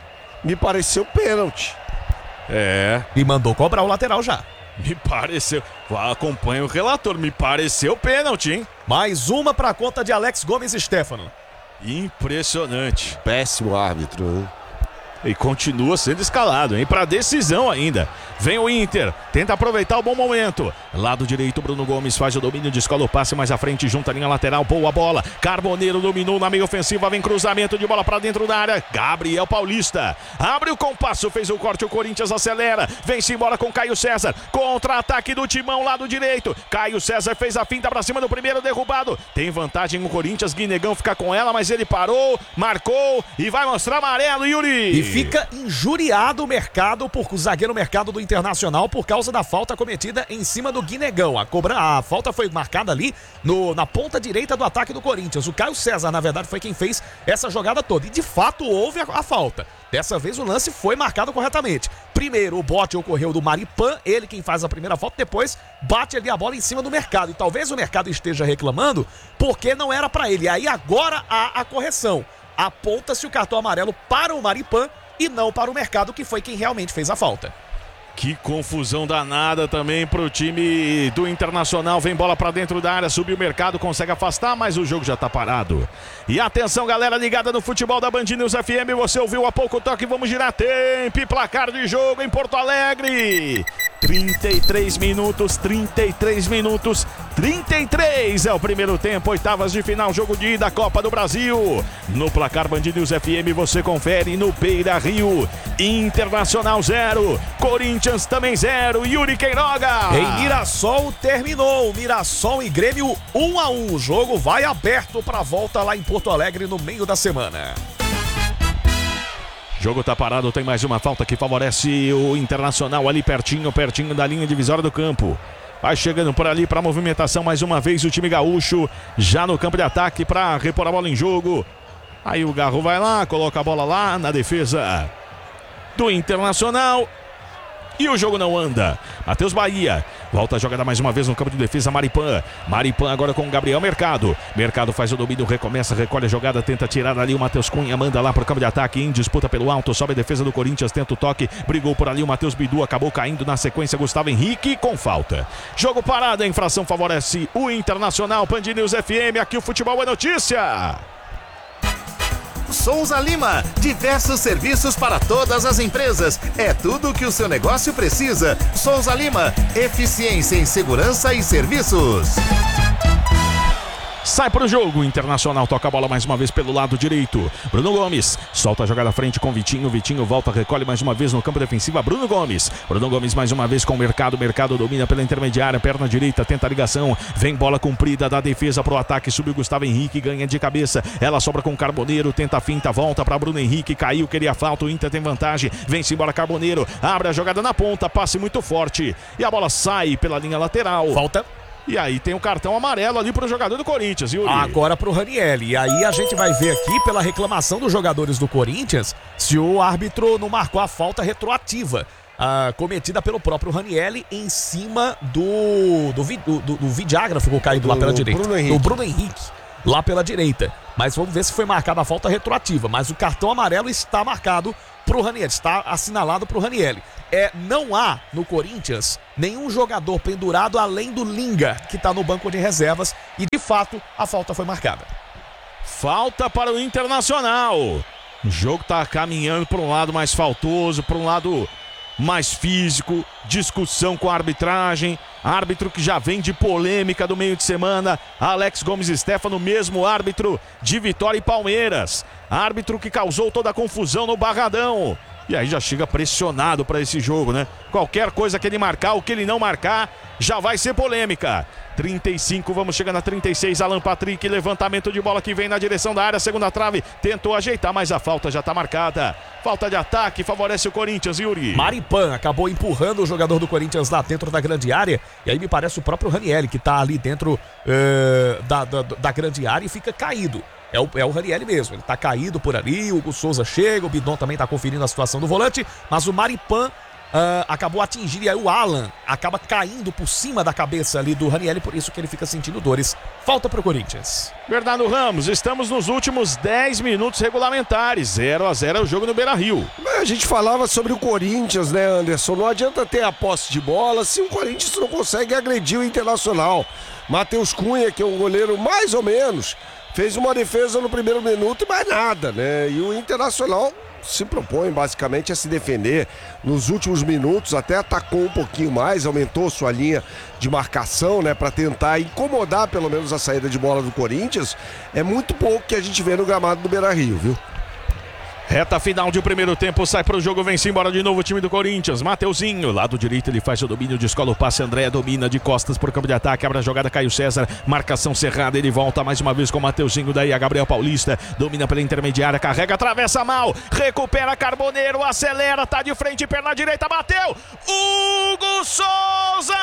E mandou cobrar o lateral já. Me pareceu. Acompanha o relator. Me pareceu pênalti, hein? Mais uma para conta de Alex Gomes Stefano. Impressionante. Péssimo árbitro, hein? E continua sendo escalado, hein? Para decisão ainda. Vem o Inter, tenta aproveitar o bom momento. Lado direito, Bruno Gomes faz o domínio, descola o passe mais à frente, junta a linha lateral, boa bola. Carboneiro dominou na meia ofensiva, vem cruzamento de bola para dentro da área. Gabriel Paulista abre o compasso, fez o corte, o Corinthians acelera. Vem-se embora com Caio César. Contra-ataque do Timão, lado direito. Caio César fez a finta para cima do primeiro, derrubado. Tem vantagem o Corinthians, Guinegão fica com ela, mas ele parou, marcou e vai mostrar amarelo, Yuri. E fica injuriado o mercado, o zagueiro Mercado do Internacional, por causa da falta cometida em cima do Guinegão. A falta foi marcada ali na ponta direita do ataque do Corinthians. O Caio César, na verdade, foi quem fez essa jogada toda. E de fato houve a falta. Dessa vez o lance foi marcado corretamente. Primeiro o bote ocorreu do Maripan, ele quem faz a primeira falta, depois bate ali a bola em cima do Mercado. E talvez o Mercado esteja reclamando porque não era para ele. Aí agora há a correção. Aponta-se o cartão amarelo para o Maripan e não para o Mercado, que foi quem realmente fez a falta. Que confusão danada também pro time do Internacional. Vem bola pra dentro da área, subiu o Mercado, consegue afastar, mas o jogo já tá parado. E atenção, galera ligada no futebol da Band News FM. Você ouviu há pouco o toque, vamos girar tempo e placar de jogo em Porto Alegre. 33 minutos, 33 é o primeiro tempo, oitavas de final, jogo de ida, Copa do Brasil. No placar Band News FM você confere no Beira Rio. Internacional 0, Corinthians também 0, Yuri Queiroga. Em Mirassol terminou, Mirassol e Grêmio 1-1, o jogo vai aberto para volta lá em Porto Alegre no meio da semana. Jogo tá parado, tem mais uma falta que favorece o Internacional ali pertinho da linha divisória do campo. Vai chegando por ali para movimentação mais uma vez o time gaúcho, já no campo de ataque para repor a bola em jogo. Aí o Garro vai lá, coloca a bola lá na defesa do Internacional. E o jogo não anda. Matheus Bahia volta a jogada mais uma vez no campo de defesa. Maripan agora com o Gabriel Mercado. Mercado faz o domínio, recomeça, recolhe a jogada, tenta tirar ali o Matheus Cunha, manda lá para o campo de ataque, em disputa pelo alto, sobe a defesa do Corinthians, tenta o toque, brigou por ali o Matheus Bidu, acabou caindo na sequência Gustavo Henrique com falta. Jogo parado, a infração favorece o Internacional. Band News FM, aqui o futebol é notícia. Souza Lima, diversos serviços para todas as empresas. É tudo o que o seu negócio precisa. Souza Lima, eficiência em segurança e serviços. sai pro jogo. Internacional toca a bola mais uma vez pelo lado direito. Bruno Gomes solta a jogada à frente com Vitinho. Vitinho volta, recolhe mais uma vez no campo defensivo. Bruno Gomes mais uma vez com o Mercado. Mercado domina pela intermediária, perna direita, tenta a ligação. Vem bola comprida da defesa pro ataque. Subiu Gustavo Henrique, ganha de cabeça. Ela sobra com Carboneiro, tenta a finta, volta para Bruno Henrique. Caiu, queria falta. O Inter tem vantagem. Vem-se embora Carboneiro. Abre a jogada na ponta, passe muito forte. E a bola sai pela linha lateral. Falta. E aí tem o cartão amarelo ali pro jogador do Corinthians, Yuri. Agora pro Raniel. E aí a gente vai ver aqui pela reclamação dos jogadores do Corinthians se o árbitro não marcou a falta retroativa cometida pelo próprio Raniel em cima do Vidiagra, ficou caído lá pela direita. Do Bruno Henrique, lá pela direita. Mas vamos ver se foi marcada a falta retroativa. Mas o cartão amarelo está marcado pro Raniel, está assinalado pro Raniel. Não há no Corinthians nenhum jogador pendurado além do Linga, que está no banco de reservas, e de fato a falta foi marcada. Falta para o Internacional. O jogo está caminhando para um lado mais faltoso, para um lado mais físico, discussão com a arbitragem, árbitro que já vem de polêmica do meio de semana, Alex Gomes Stefano, mesmo árbitro de Vitória e Palmeiras, árbitro que causou toda a confusão no Barradão. E aí já chega pressionado para esse jogo, né? Qualquer coisa que ele marcar, o que ele não marcar, já vai ser polêmica. 35, vamos chegando a 36, Alan Patrick, levantamento de bola que vem na direção da área, segunda trave, tentou ajeitar, mas a falta já está marcada. Falta de ataque, favorece o Corinthians, Yuri. Maripan acabou empurrando o jogador do Corinthians lá dentro da grande área, e aí me parece o próprio Raniel que está ali dentro da grande área e fica caído. É o Raniel mesmo, ele tá caído por ali, o Hugo Souza chega, o Bidon também tá conferindo a situação do volante, mas o Maripan acabou atingindo, e aí o Alan acaba caindo por cima da cabeça ali do Raniel, por isso que ele fica sentindo dores. Falta pro Corinthians. Bernardo Ramos, estamos nos últimos 10 minutos regulamentares, 0-0 é o jogo no Beira-Rio. A gente falava sobre o Corinthians, né, Anderson? Não adianta ter a posse de bola se o Corinthians não consegue agredir o Internacional. Matheus Cunha, que é um goleiro mais ou menos, fez uma defesa no primeiro minuto e mais nada, né? E o Internacional se propõe basicamente a se defender. Nos últimos minutos até atacou um pouquinho mais, aumentou sua linha de marcação, né? Para tentar incomodar pelo menos a saída de bola do Corinthians. É muito pouco que a gente vê no gramado do Beira-Rio, viu? Reta final de primeiro tempo, sai pro jogo, vem-se embora de novo o time do Corinthians. Mateuzinho, lado direito, ele faz o domínio, descola o passe, André domina de costas pro campo de ataque, abre a jogada, Caio César, marcação cerrada, ele volta mais uma vez com o Mateuzinho, daí a Gabriel Paulista, domina pela intermediária, carrega, atravessa mal, recupera Carboneiro, acelera, tá de frente, perna direita, bateu, Hugo Souza!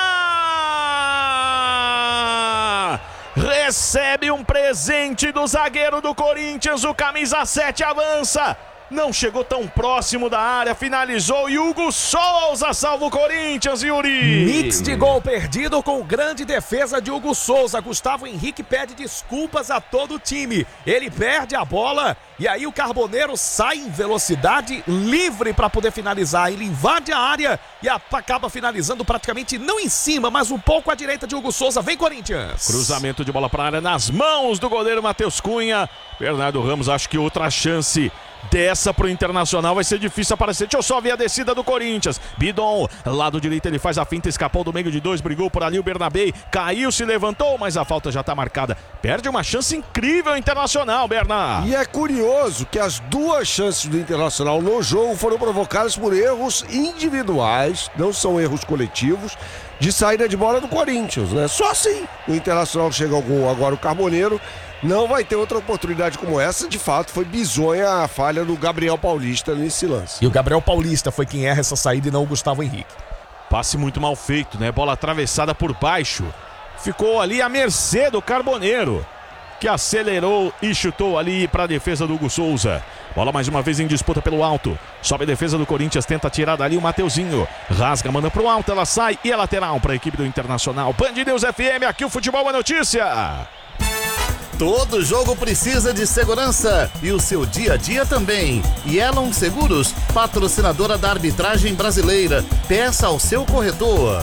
Recebe um presente do zagueiro do Corinthians, o camisa 7 avança. Não chegou tão próximo da área, finalizou e Hugo Souza salva o Corinthians, Yuri. Mix de gol perdido com grande defesa de Hugo Souza. Gustavo Henrique pede desculpas a todo o time. Ele perde a bola e aí o Carboneiro sai em velocidade livre para poder finalizar. Ele invade a área e acaba finalizando praticamente não em cima, mas um pouco à direita de Hugo Souza. Vem Corinthians. Cruzamento de bola para a área nas mãos do goleiro Matheus Cunha. Bernardo Ramos, acho que outra chance dessa pro Internacional vai ser difícil aparecer. Deixa eu só ver a descida do Corinthians. Bidon, lado direito, ele faz a finta, escapou do meio de dois, brigou por ali o Bernabé, caiu, se levantou, mas a falta já tá marcada. Perde uma chance incrível o Internacional, Bernardo. E é curioso que as duas chances do Internacional no jogo foram provocadas por erros individuais, não são erros coletivos, de saída de bola do Corinthians, né? Só assim o Internacional chega ao gol. Agora o Carboneiro não vai ter outra oportunidade como essa. De fato, foi bizonha a falha do Gabriel Paulista nesse lance. E o Gabriel Paulista foi quem erra essa saída e não o Gustavo Henrique. Passe muito mal feito, né? Bola atravessada por baixo. Ficou ali à mercê do Carboneiro, que acelerou e chutou ali para a defesa do Hugo Souza. Bola mais uma vez em disputa pelo alto. Sobe a defesa do Corinthians, tenta tirar dali o Mateuzinho. Rasga, manda pro alto, ela sai e é lateral para a equipe do Internacional. Band News FM, aqui o futebol é notícia. Todo jogo precisa de segurança e o seu dia a dia também. Yellow Seguros, patrocinadora da arbitragem brasileira. Peça ao seu corretor.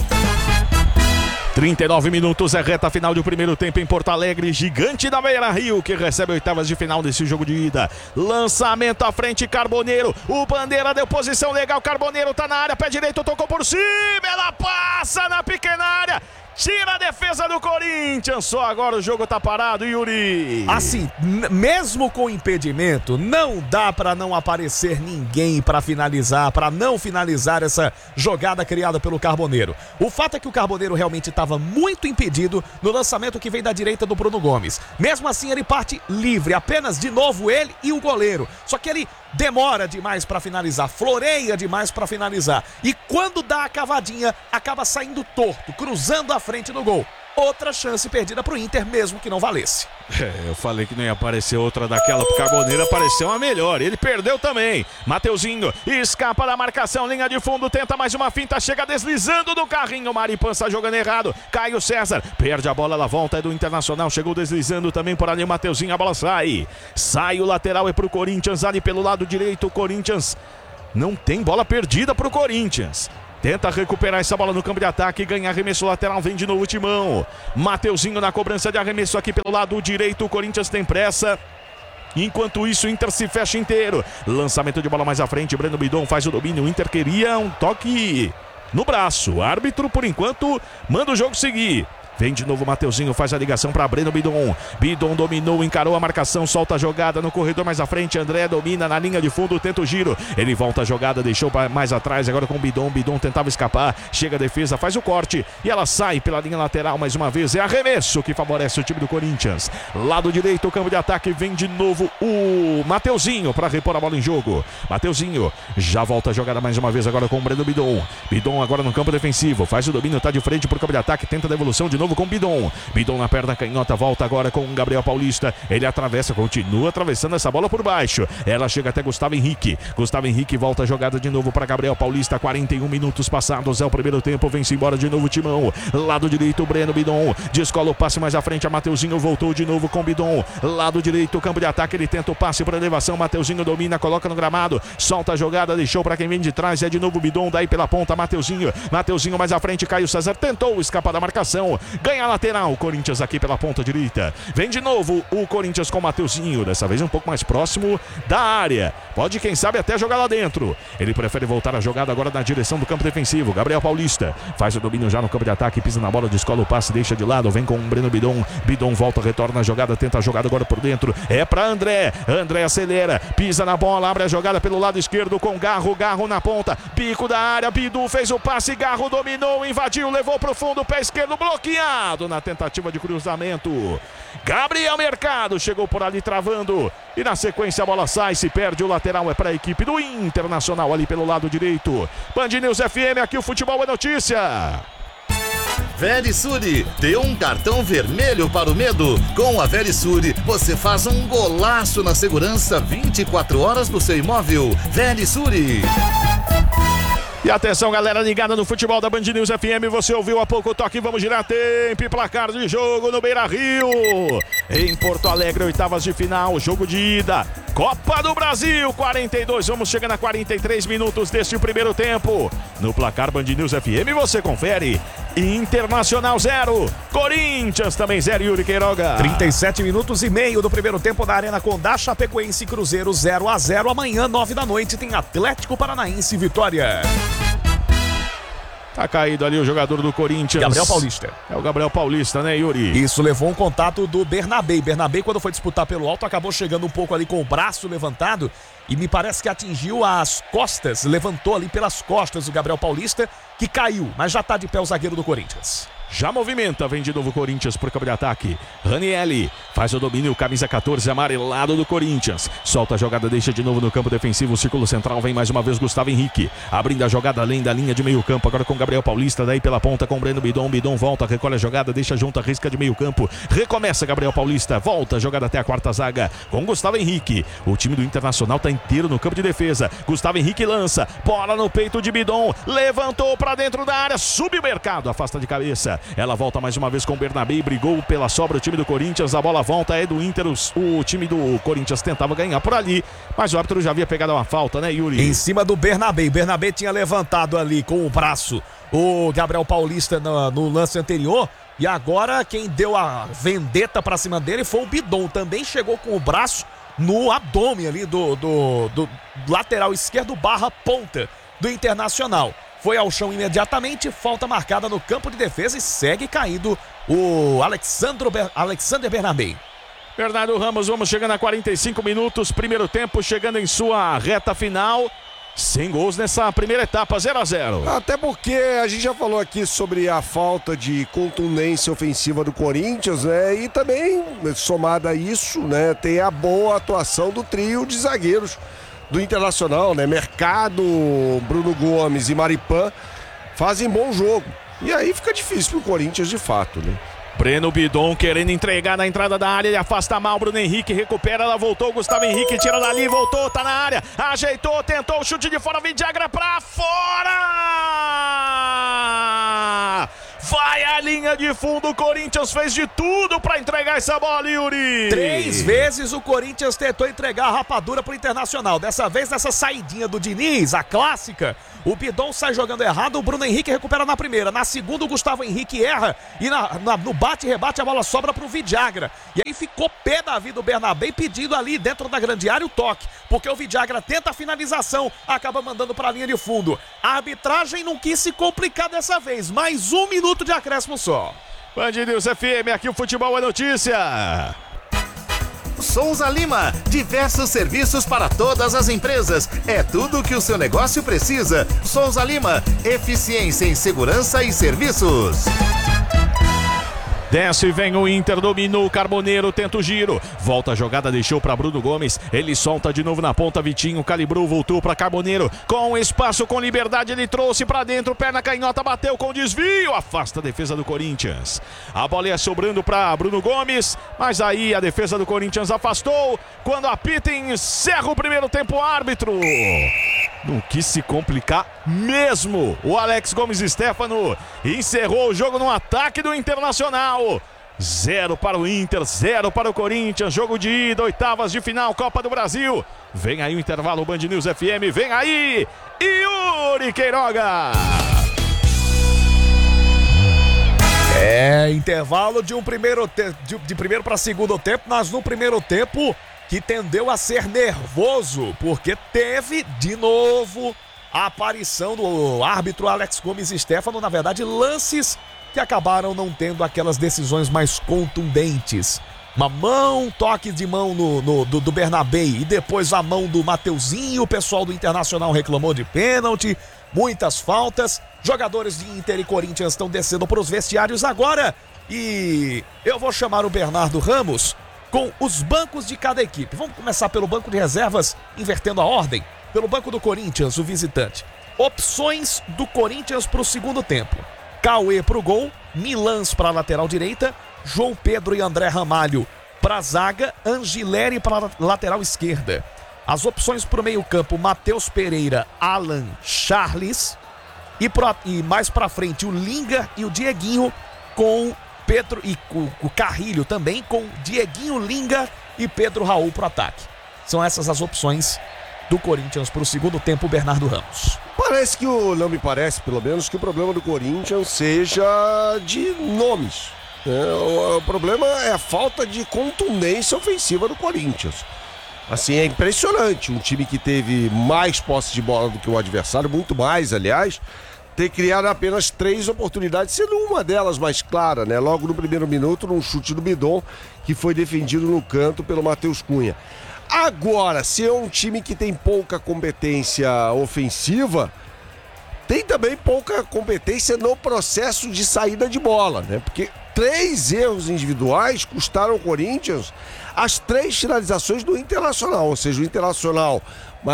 39 minutos, é reta final do primeiro tempo em Porto Alegre. Gigante da Beira-Rio, que recebe oitavas de final desse jogo de ida. Lançamento à frente, Carboneiro. O Bandeira deu posição legal, Carboneiro tá na área, pé direito, tocou por cima, ela passa na pequena área. tira a defesa do Corinthians. Só agora o jogo tá parado, Yuri. Assim, mesmo com impedimento, não dá pra não aparecer ninguém pra finalizar, pra não finalizar essa jogada criada pelo Carboneiro. O fato é que o Carboneiro realmente estava muito impedido no lançamento que vem da direita do Bruno Gomes. Mesmo assim, ele parte livre, apenas de novo ele e o goleiro. Só que ele demora demais pra finalizar, floreia demais pra finalizar. E quando dá a cavadinha, acaba saindo torto, cruzando a frente do gol. Outra chance perdida pro Inter, mesmo que não valesse. Eu falei que não ia aparecer outra daquela pro Carboneiro, apareceu uma melhor. Ele perdeu também. Mateuzinho escapa da marcação, linha de fundo, tenta mais uma finta, chega deslizando do carrinho. Maripança jogando errado. Caio César perde a bola, ela volta, é do Internacional. Chegou deslizando também por ali o Mateuzinho, a bola sai. Sai o lateral, é pro Corinthians ali pelo lado direito. O Corinthians não tem bola perdida pro Corinthians. Tenta recuperar essa bola no campo de ataque, ganha arremesso lateral, vem de novo o Timão. Mateuzinho na cobrança de arremesso aqui pelo lado direito, o Corinthians tem pressa. Enquanto isso, o Inter se fecha inteiro. Lançamento de bola mais à frente, Breno Bidon faz o domínio. O Inter queria um toque no braço. O árbitro, por enquanto, manda o jogo seguir. Vem de novo o Mateuzinho, faz a ligação para Breno Bidon. Bidon dominou, encarou a marcação, solta a jogada no corredor mais à frente. André domina na linha de fundo, tenta o giro. Ele volta a jogada, deixou mais atrás, agora com o Bidon. Bidon tentava escapar, chega a defesa, faz o corte e ela sai pela linha lateral mais uma vez. É arremesso que favorece o time do Corinthians. Lado direito, o campo de ataque, vem de novo o Mateuzinho para repor a bola em jogo. Mateuzinho já volta a jogada mais uma vez agora com o Breno Bidon. Bidon agora no campo defensivo, faz o domínio, tá de frente pro campo de ataque, tenta a devolução de novo com Bidon. Bidon na perna canhota, volta agora com o Gabriel Paulista. Ele atravessa, continua atravessando essa bola por baixo. Ela chega até Gustavo Henrique. Gustavo Henrique volta a jogada de novo para Gabriel Paulista. 41 minutos passados, é o primeiro tempo. Vem-se embora de novo o Timão. Lado direito, Breno Bidon. Descola o passe mais à frente. A Mateuzinho voltou de novo com Bidon. Lado direito, campo de ataque. Ele tenta o passe para elevação. Mateuzinho domina, coloca no gramado. Solta a jogada, deixou para quem vem de trás. É de novo Bidon, daí pela ponta. Mateuzinho. Mateuzinho mais à frente. Caio César tentou escapar da marcação. Ganha a lateral, Corinthians aqui pela ponta direita. Vem de novo o Corinthians com o Mateuzinho, dessa vez um pouco mais próximo da área. Pode, quem sabe, até jogar lá dentro. Ele prefere voltar a jogada agora na direção do campo defensivo. Gabriel Paulista faz o domínio já no campo de ataque, pisa na bola, descola o passe, deixa de lado, vem com o Breno Bidon. Bidon volta, retorna a jogada, tenta a jogada agora por dentro. É para André. André acelera, pisa na bola, abre a jogada pelo lado esquerdo com Garro. Garro na ponta, pico da área. Bidu fez o passe, Garro dominou, invadiu, levou pro fundo, pé esquerdo bloqueado na tentativa de cruzamento. Gabriel Mercado chegou por ali travando e na sequência a bola sai, se perde. O lateral é para a equipe do Internacional ali pelo lado direito. Band News FM, aqui o futebol é notícia. Verisure, dê um cartão vermelho para o medo. Com a Verisure, você faz um golaço na segurança 24 horas do seu imóvel. Verisure. E atenção, galera ligada no futebol da Band News FM, você ouviu há pouco o toque, vamos girar tempo e placar de jogo no Beira-Rio. Em Porto Alegre, oitavas de final, jogo de ida, Copa do Brasil, 42, vamos chegando a 43 minutos deste primeiro tempo. No placar Band News FM, você confere, Internacional 0, Corinthians também 0, Yuri Queiroga. 37 minutos e meio do primeiro tempo da Arena Condá, Chapecoense e Cruzeiro 0-0. Amanhã, 9 da noite, tem Atlético Paranaense e Vitória. Tá caído ali o jogador do Corinthians. Gabriel Paulista. É o Gabriel Paulista, né, Yuri? Isso, levou um contato do Bernabé. Bernabé, quando foi disputar pelo alto, acabou chegando um pouco ali com o braço levantado e me parece que atingiu as costas, levantou ali pelas costas o Gabriel Paulista, que caiu, mas já tá de pé o zagueiro do Corinthians. Já movimenta, vem de novo o Corinthians por campo de ataque. Ranielli faz o domínio, camisa 14, amarelado do Corinthians. Solta a jogada, deixa de novo no campo defensivo. O círculo central, vem mais uma vez Gustavo Henrique. Abrindo a jogada além da linha de meio campo. Agora com Gabriel Paulista, daí pela ponta com Breno Bidon. Bidon volta, recolhe a jogada, deixa junto a risca de meio campo. Recomeça Gabriel Paulista, volta a jogada até a quarta zaga com Gustavo Henrique. O time do Internacional tá inteiro no campo de defesa. Gustavo Henrique lança, bola no peito de Bidon. Levantou pra dentro da área, sube o Mercado, afasta de cabeça. Ela volta mais uma vez com o Bernabé e brigou pela sobra o time do Corinthians. A bola volta, é do Inter. O time do Corinthians tentava ganhar por ali, mas o árbitro já havia pegado uma falta, né, Yuri? Em cima do Bernabé. Bernabé tinha levantado ali com o braço o Gabriel Paulista no lance anterior. E agora quem deu a vendetta pra cima dele foi o Bidon. Também chegou com o braço no abdômen ali do lateral esquerdo / ponta do Internacional. foi ao chão imediatamente, falta marcada no campo de defesa e segue caído o Alexander Bernabé. Bernardo Ramos, vamos chegando a 45 minutos, primeiro tempo chegando em sua reta final. Sem gols nessa primeira etapa, 0-0. Até porque a gente já falou aqui sobre a falta de contundência ofensiva do Corinthians, né? E também, somada a isso, né, tem a boa atuação do trio de zagueiros do Internacional, né? Mercado, Bruno Gomes e Maripan fazem bom jogo. E aí fica difícil pro Corinthians de fato, né? Breno Bidon querendo entregar na entrada da área, ele afasta mal, Bruno Henrique recupera, ela voltou, Gustavo Henrique tira dali, voltou, tá na área, ajeitou, tentou o chute de fora, Vidagra pra fora! Vai à linha de fundo, o Corinthians fez de tudo pra entregar essa bola, Yuri! 3 vezes o Corinthians tentou entregar a rapadura pro Internacional, dessa vez nessa saidinha do Diniz, a clássica. O Bidon sai jogando errado, o Bruno Henrique recupera na primeira. Na segunda, o Gustavo Henrique erra e no bate-rebate a bola sobra pro Vidagra. E aí ficou pé da vida o Bernabé pedindo ali dentro da grande área o toque, porque o Vidagra tenta a finalização, acaba mandando pra linha de fundo. A arbitragem não quis se complicar dessa vez, mais 1 minuto de acréscimo só. Band News FM, aqui o futebol é notícia. Souza Lima, diversos serviços para todas as empresas. É tudo o que o seu negócio precisa. Souza Lima, eficiência em segurança e serviços. Desce e vem o Inter, dominou o Carboneiro, tenta o giro. Volta a jogada, deixou para Bruno Gomes. Ele solta de novo na ponta, Vitinho calibrou, voltou para Carboneiro. Com espaço, com liberdade, ele trouxe para dentro. Perna canhota, bateu com desvio. Afasta a defesa do Corinthians. A bola ia sobrando para Bruno Gomes. Mas aí a defesa do Corinthians afastou. Quando apita, encerra o primeiro tempo, árbitro. Não quis se complicar mesmo. O Alex Gomes Stefano encerrou o jogo no ataque do Internacional. 0 para o Inter, 0 para o Corinthians. Jogo de ida, oitavas de final, Copa do Brasil. Vem aí o intervalo, Band News FM. Vem aí, Yuri Queiroga. Intervalo de primeiro para segundo tempo. Mas no primeiro tempo que tendeu a ser nervoso, porque teve de novo a aparição do árbitro Alex Gomes Stefano, na verdade lances que acabaram não tendo aquelas decisões mais contundentes. Uma mão, toque de mão do Bernabé e depois a mão do Mateuzinho. O pessoal do Internacional reclamou de pênalti, muitas faltas. Jogadores de Inter e Corinthians estão descendo para os vestiários agora e eu vou chamar o Bernardo Ramos com os bancos de cada equipe. Vamos começar pelo banco de reservas, invertendo a ordem. Pelo banco do Corinthians, o visitante. Opções do Corinthians para o segundo tempo. Cauê para o gol, Milans para a lateral direita, João Pedro e André Ramalho para a zaga, Angileri para a lateral esquerda. As opções para o meio campo, Matheus Pereira, Alan, Charles. E mais para frente, o Linga e o Dieguinho com Pedro e o Carrilho também, com Dieguinho, Linga e Pedro Raul para o ataque. São essas as opções do Corinthians para o segundo tempo, Bernardo Ramos. Parece que não me parece, pelo menos, que o problema do Corinthians seja de nomes. O problema é a falta de contundência ofensiva do Corinthians. Assim, é impressionante. Um time que teve mais posse de bola do que o adversário, muito mais, aliás, ter criado apenas 3 oportunidades, sendo uma delas mais clara, né? Logo no primeiro minuto, num chute do Bidon, que foi defendido no canto pelo Matheus Cunha. Agora, se é um time que tem pouca competência ofensiva, tem também pouca competência no processo de saída de bola, né? Porque 3 erros individuais custaram ao Corinthians as 3 finalizações do Internacional, ou seja, o Internacional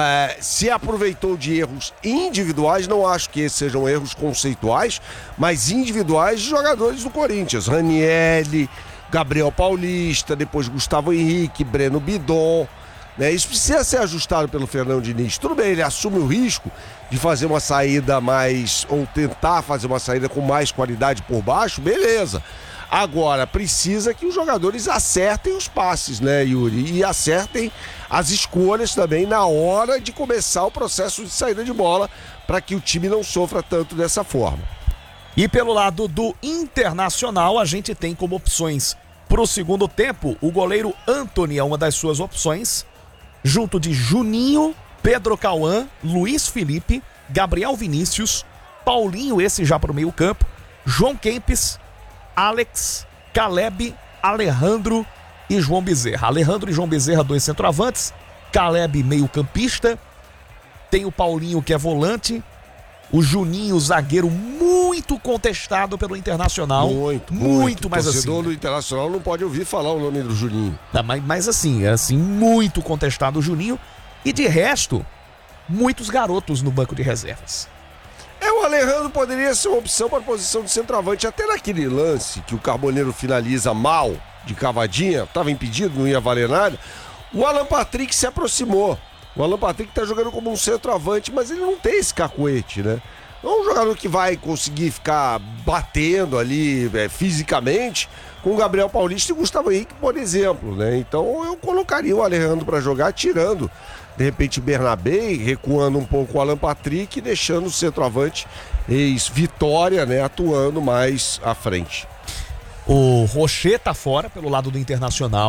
se aproveitou de erros individuais, não acho que esses sejam erros conceituais, mas individuais de jogadores do Corinthians. Ranieri, Gabriel Paulista, depois Gustavo Henrique, Breno Bidon, né? Isso precisa ser ajustado pelo Fernando Diniz. Tudo bem, ele assume o risco de fazer uma saída mais, ou tentar fazer uma saída com mais qualidade por baixo, beleza. Agora, precisa que os jogadores acertem os passes, né, Yuri? E acertem as escolhas também na hora de começar o processo de saída de bola, para que o time não sofra tanto dessa forma. E pelo lado do Internacional, a gente tem como opções para o segundo tempo, o goleiro Antony é uma das suas opções, junto de Juninho, Pedro Cauã, Luiz Felipe, Gabriel Vinícius, Paulinho, esse já para o meio campo, João Kempes, Alex, Caleb, Alejandro e João Bezerra. Alejandro e João Bezerra, 2 centroavantes, Caleb meio campista, tem o Paulinho que é volante, o Juninho, zagueiro muito contestado pelo Internacional. Muito, mas assim. O torcedor do Internacional não pode ouvir falar o nome do Juninho. Não, mas assim, muito contestado o Juninho. E de resto, muitos garotos no banco de reservas. O Alejandro poderia ser uma opção para a posição de centroavante. Até naquele lance que o Carboneiro finaliza mal, de cavadinha, estava impedido, não ia valer nada. O Alan Patrick se aproximou. O Alan Patrick tá jogando como um centroavante, mas ele não tem esse cacuete, né? Não é um jogador que vai conseguir ficar batendo ali fisicamente com o Gabriel Paulista e o Gustavo Henrique, por exemplo, né? Então eu colocaria o Alejandro para jogar, tirando, de repente, Bernabé, recuando um pouco o Alan Patrick e deixando o centroavante ex-Vitória, né, atuando mais à frente. O Rocher tá fora pelo lado do Internacional.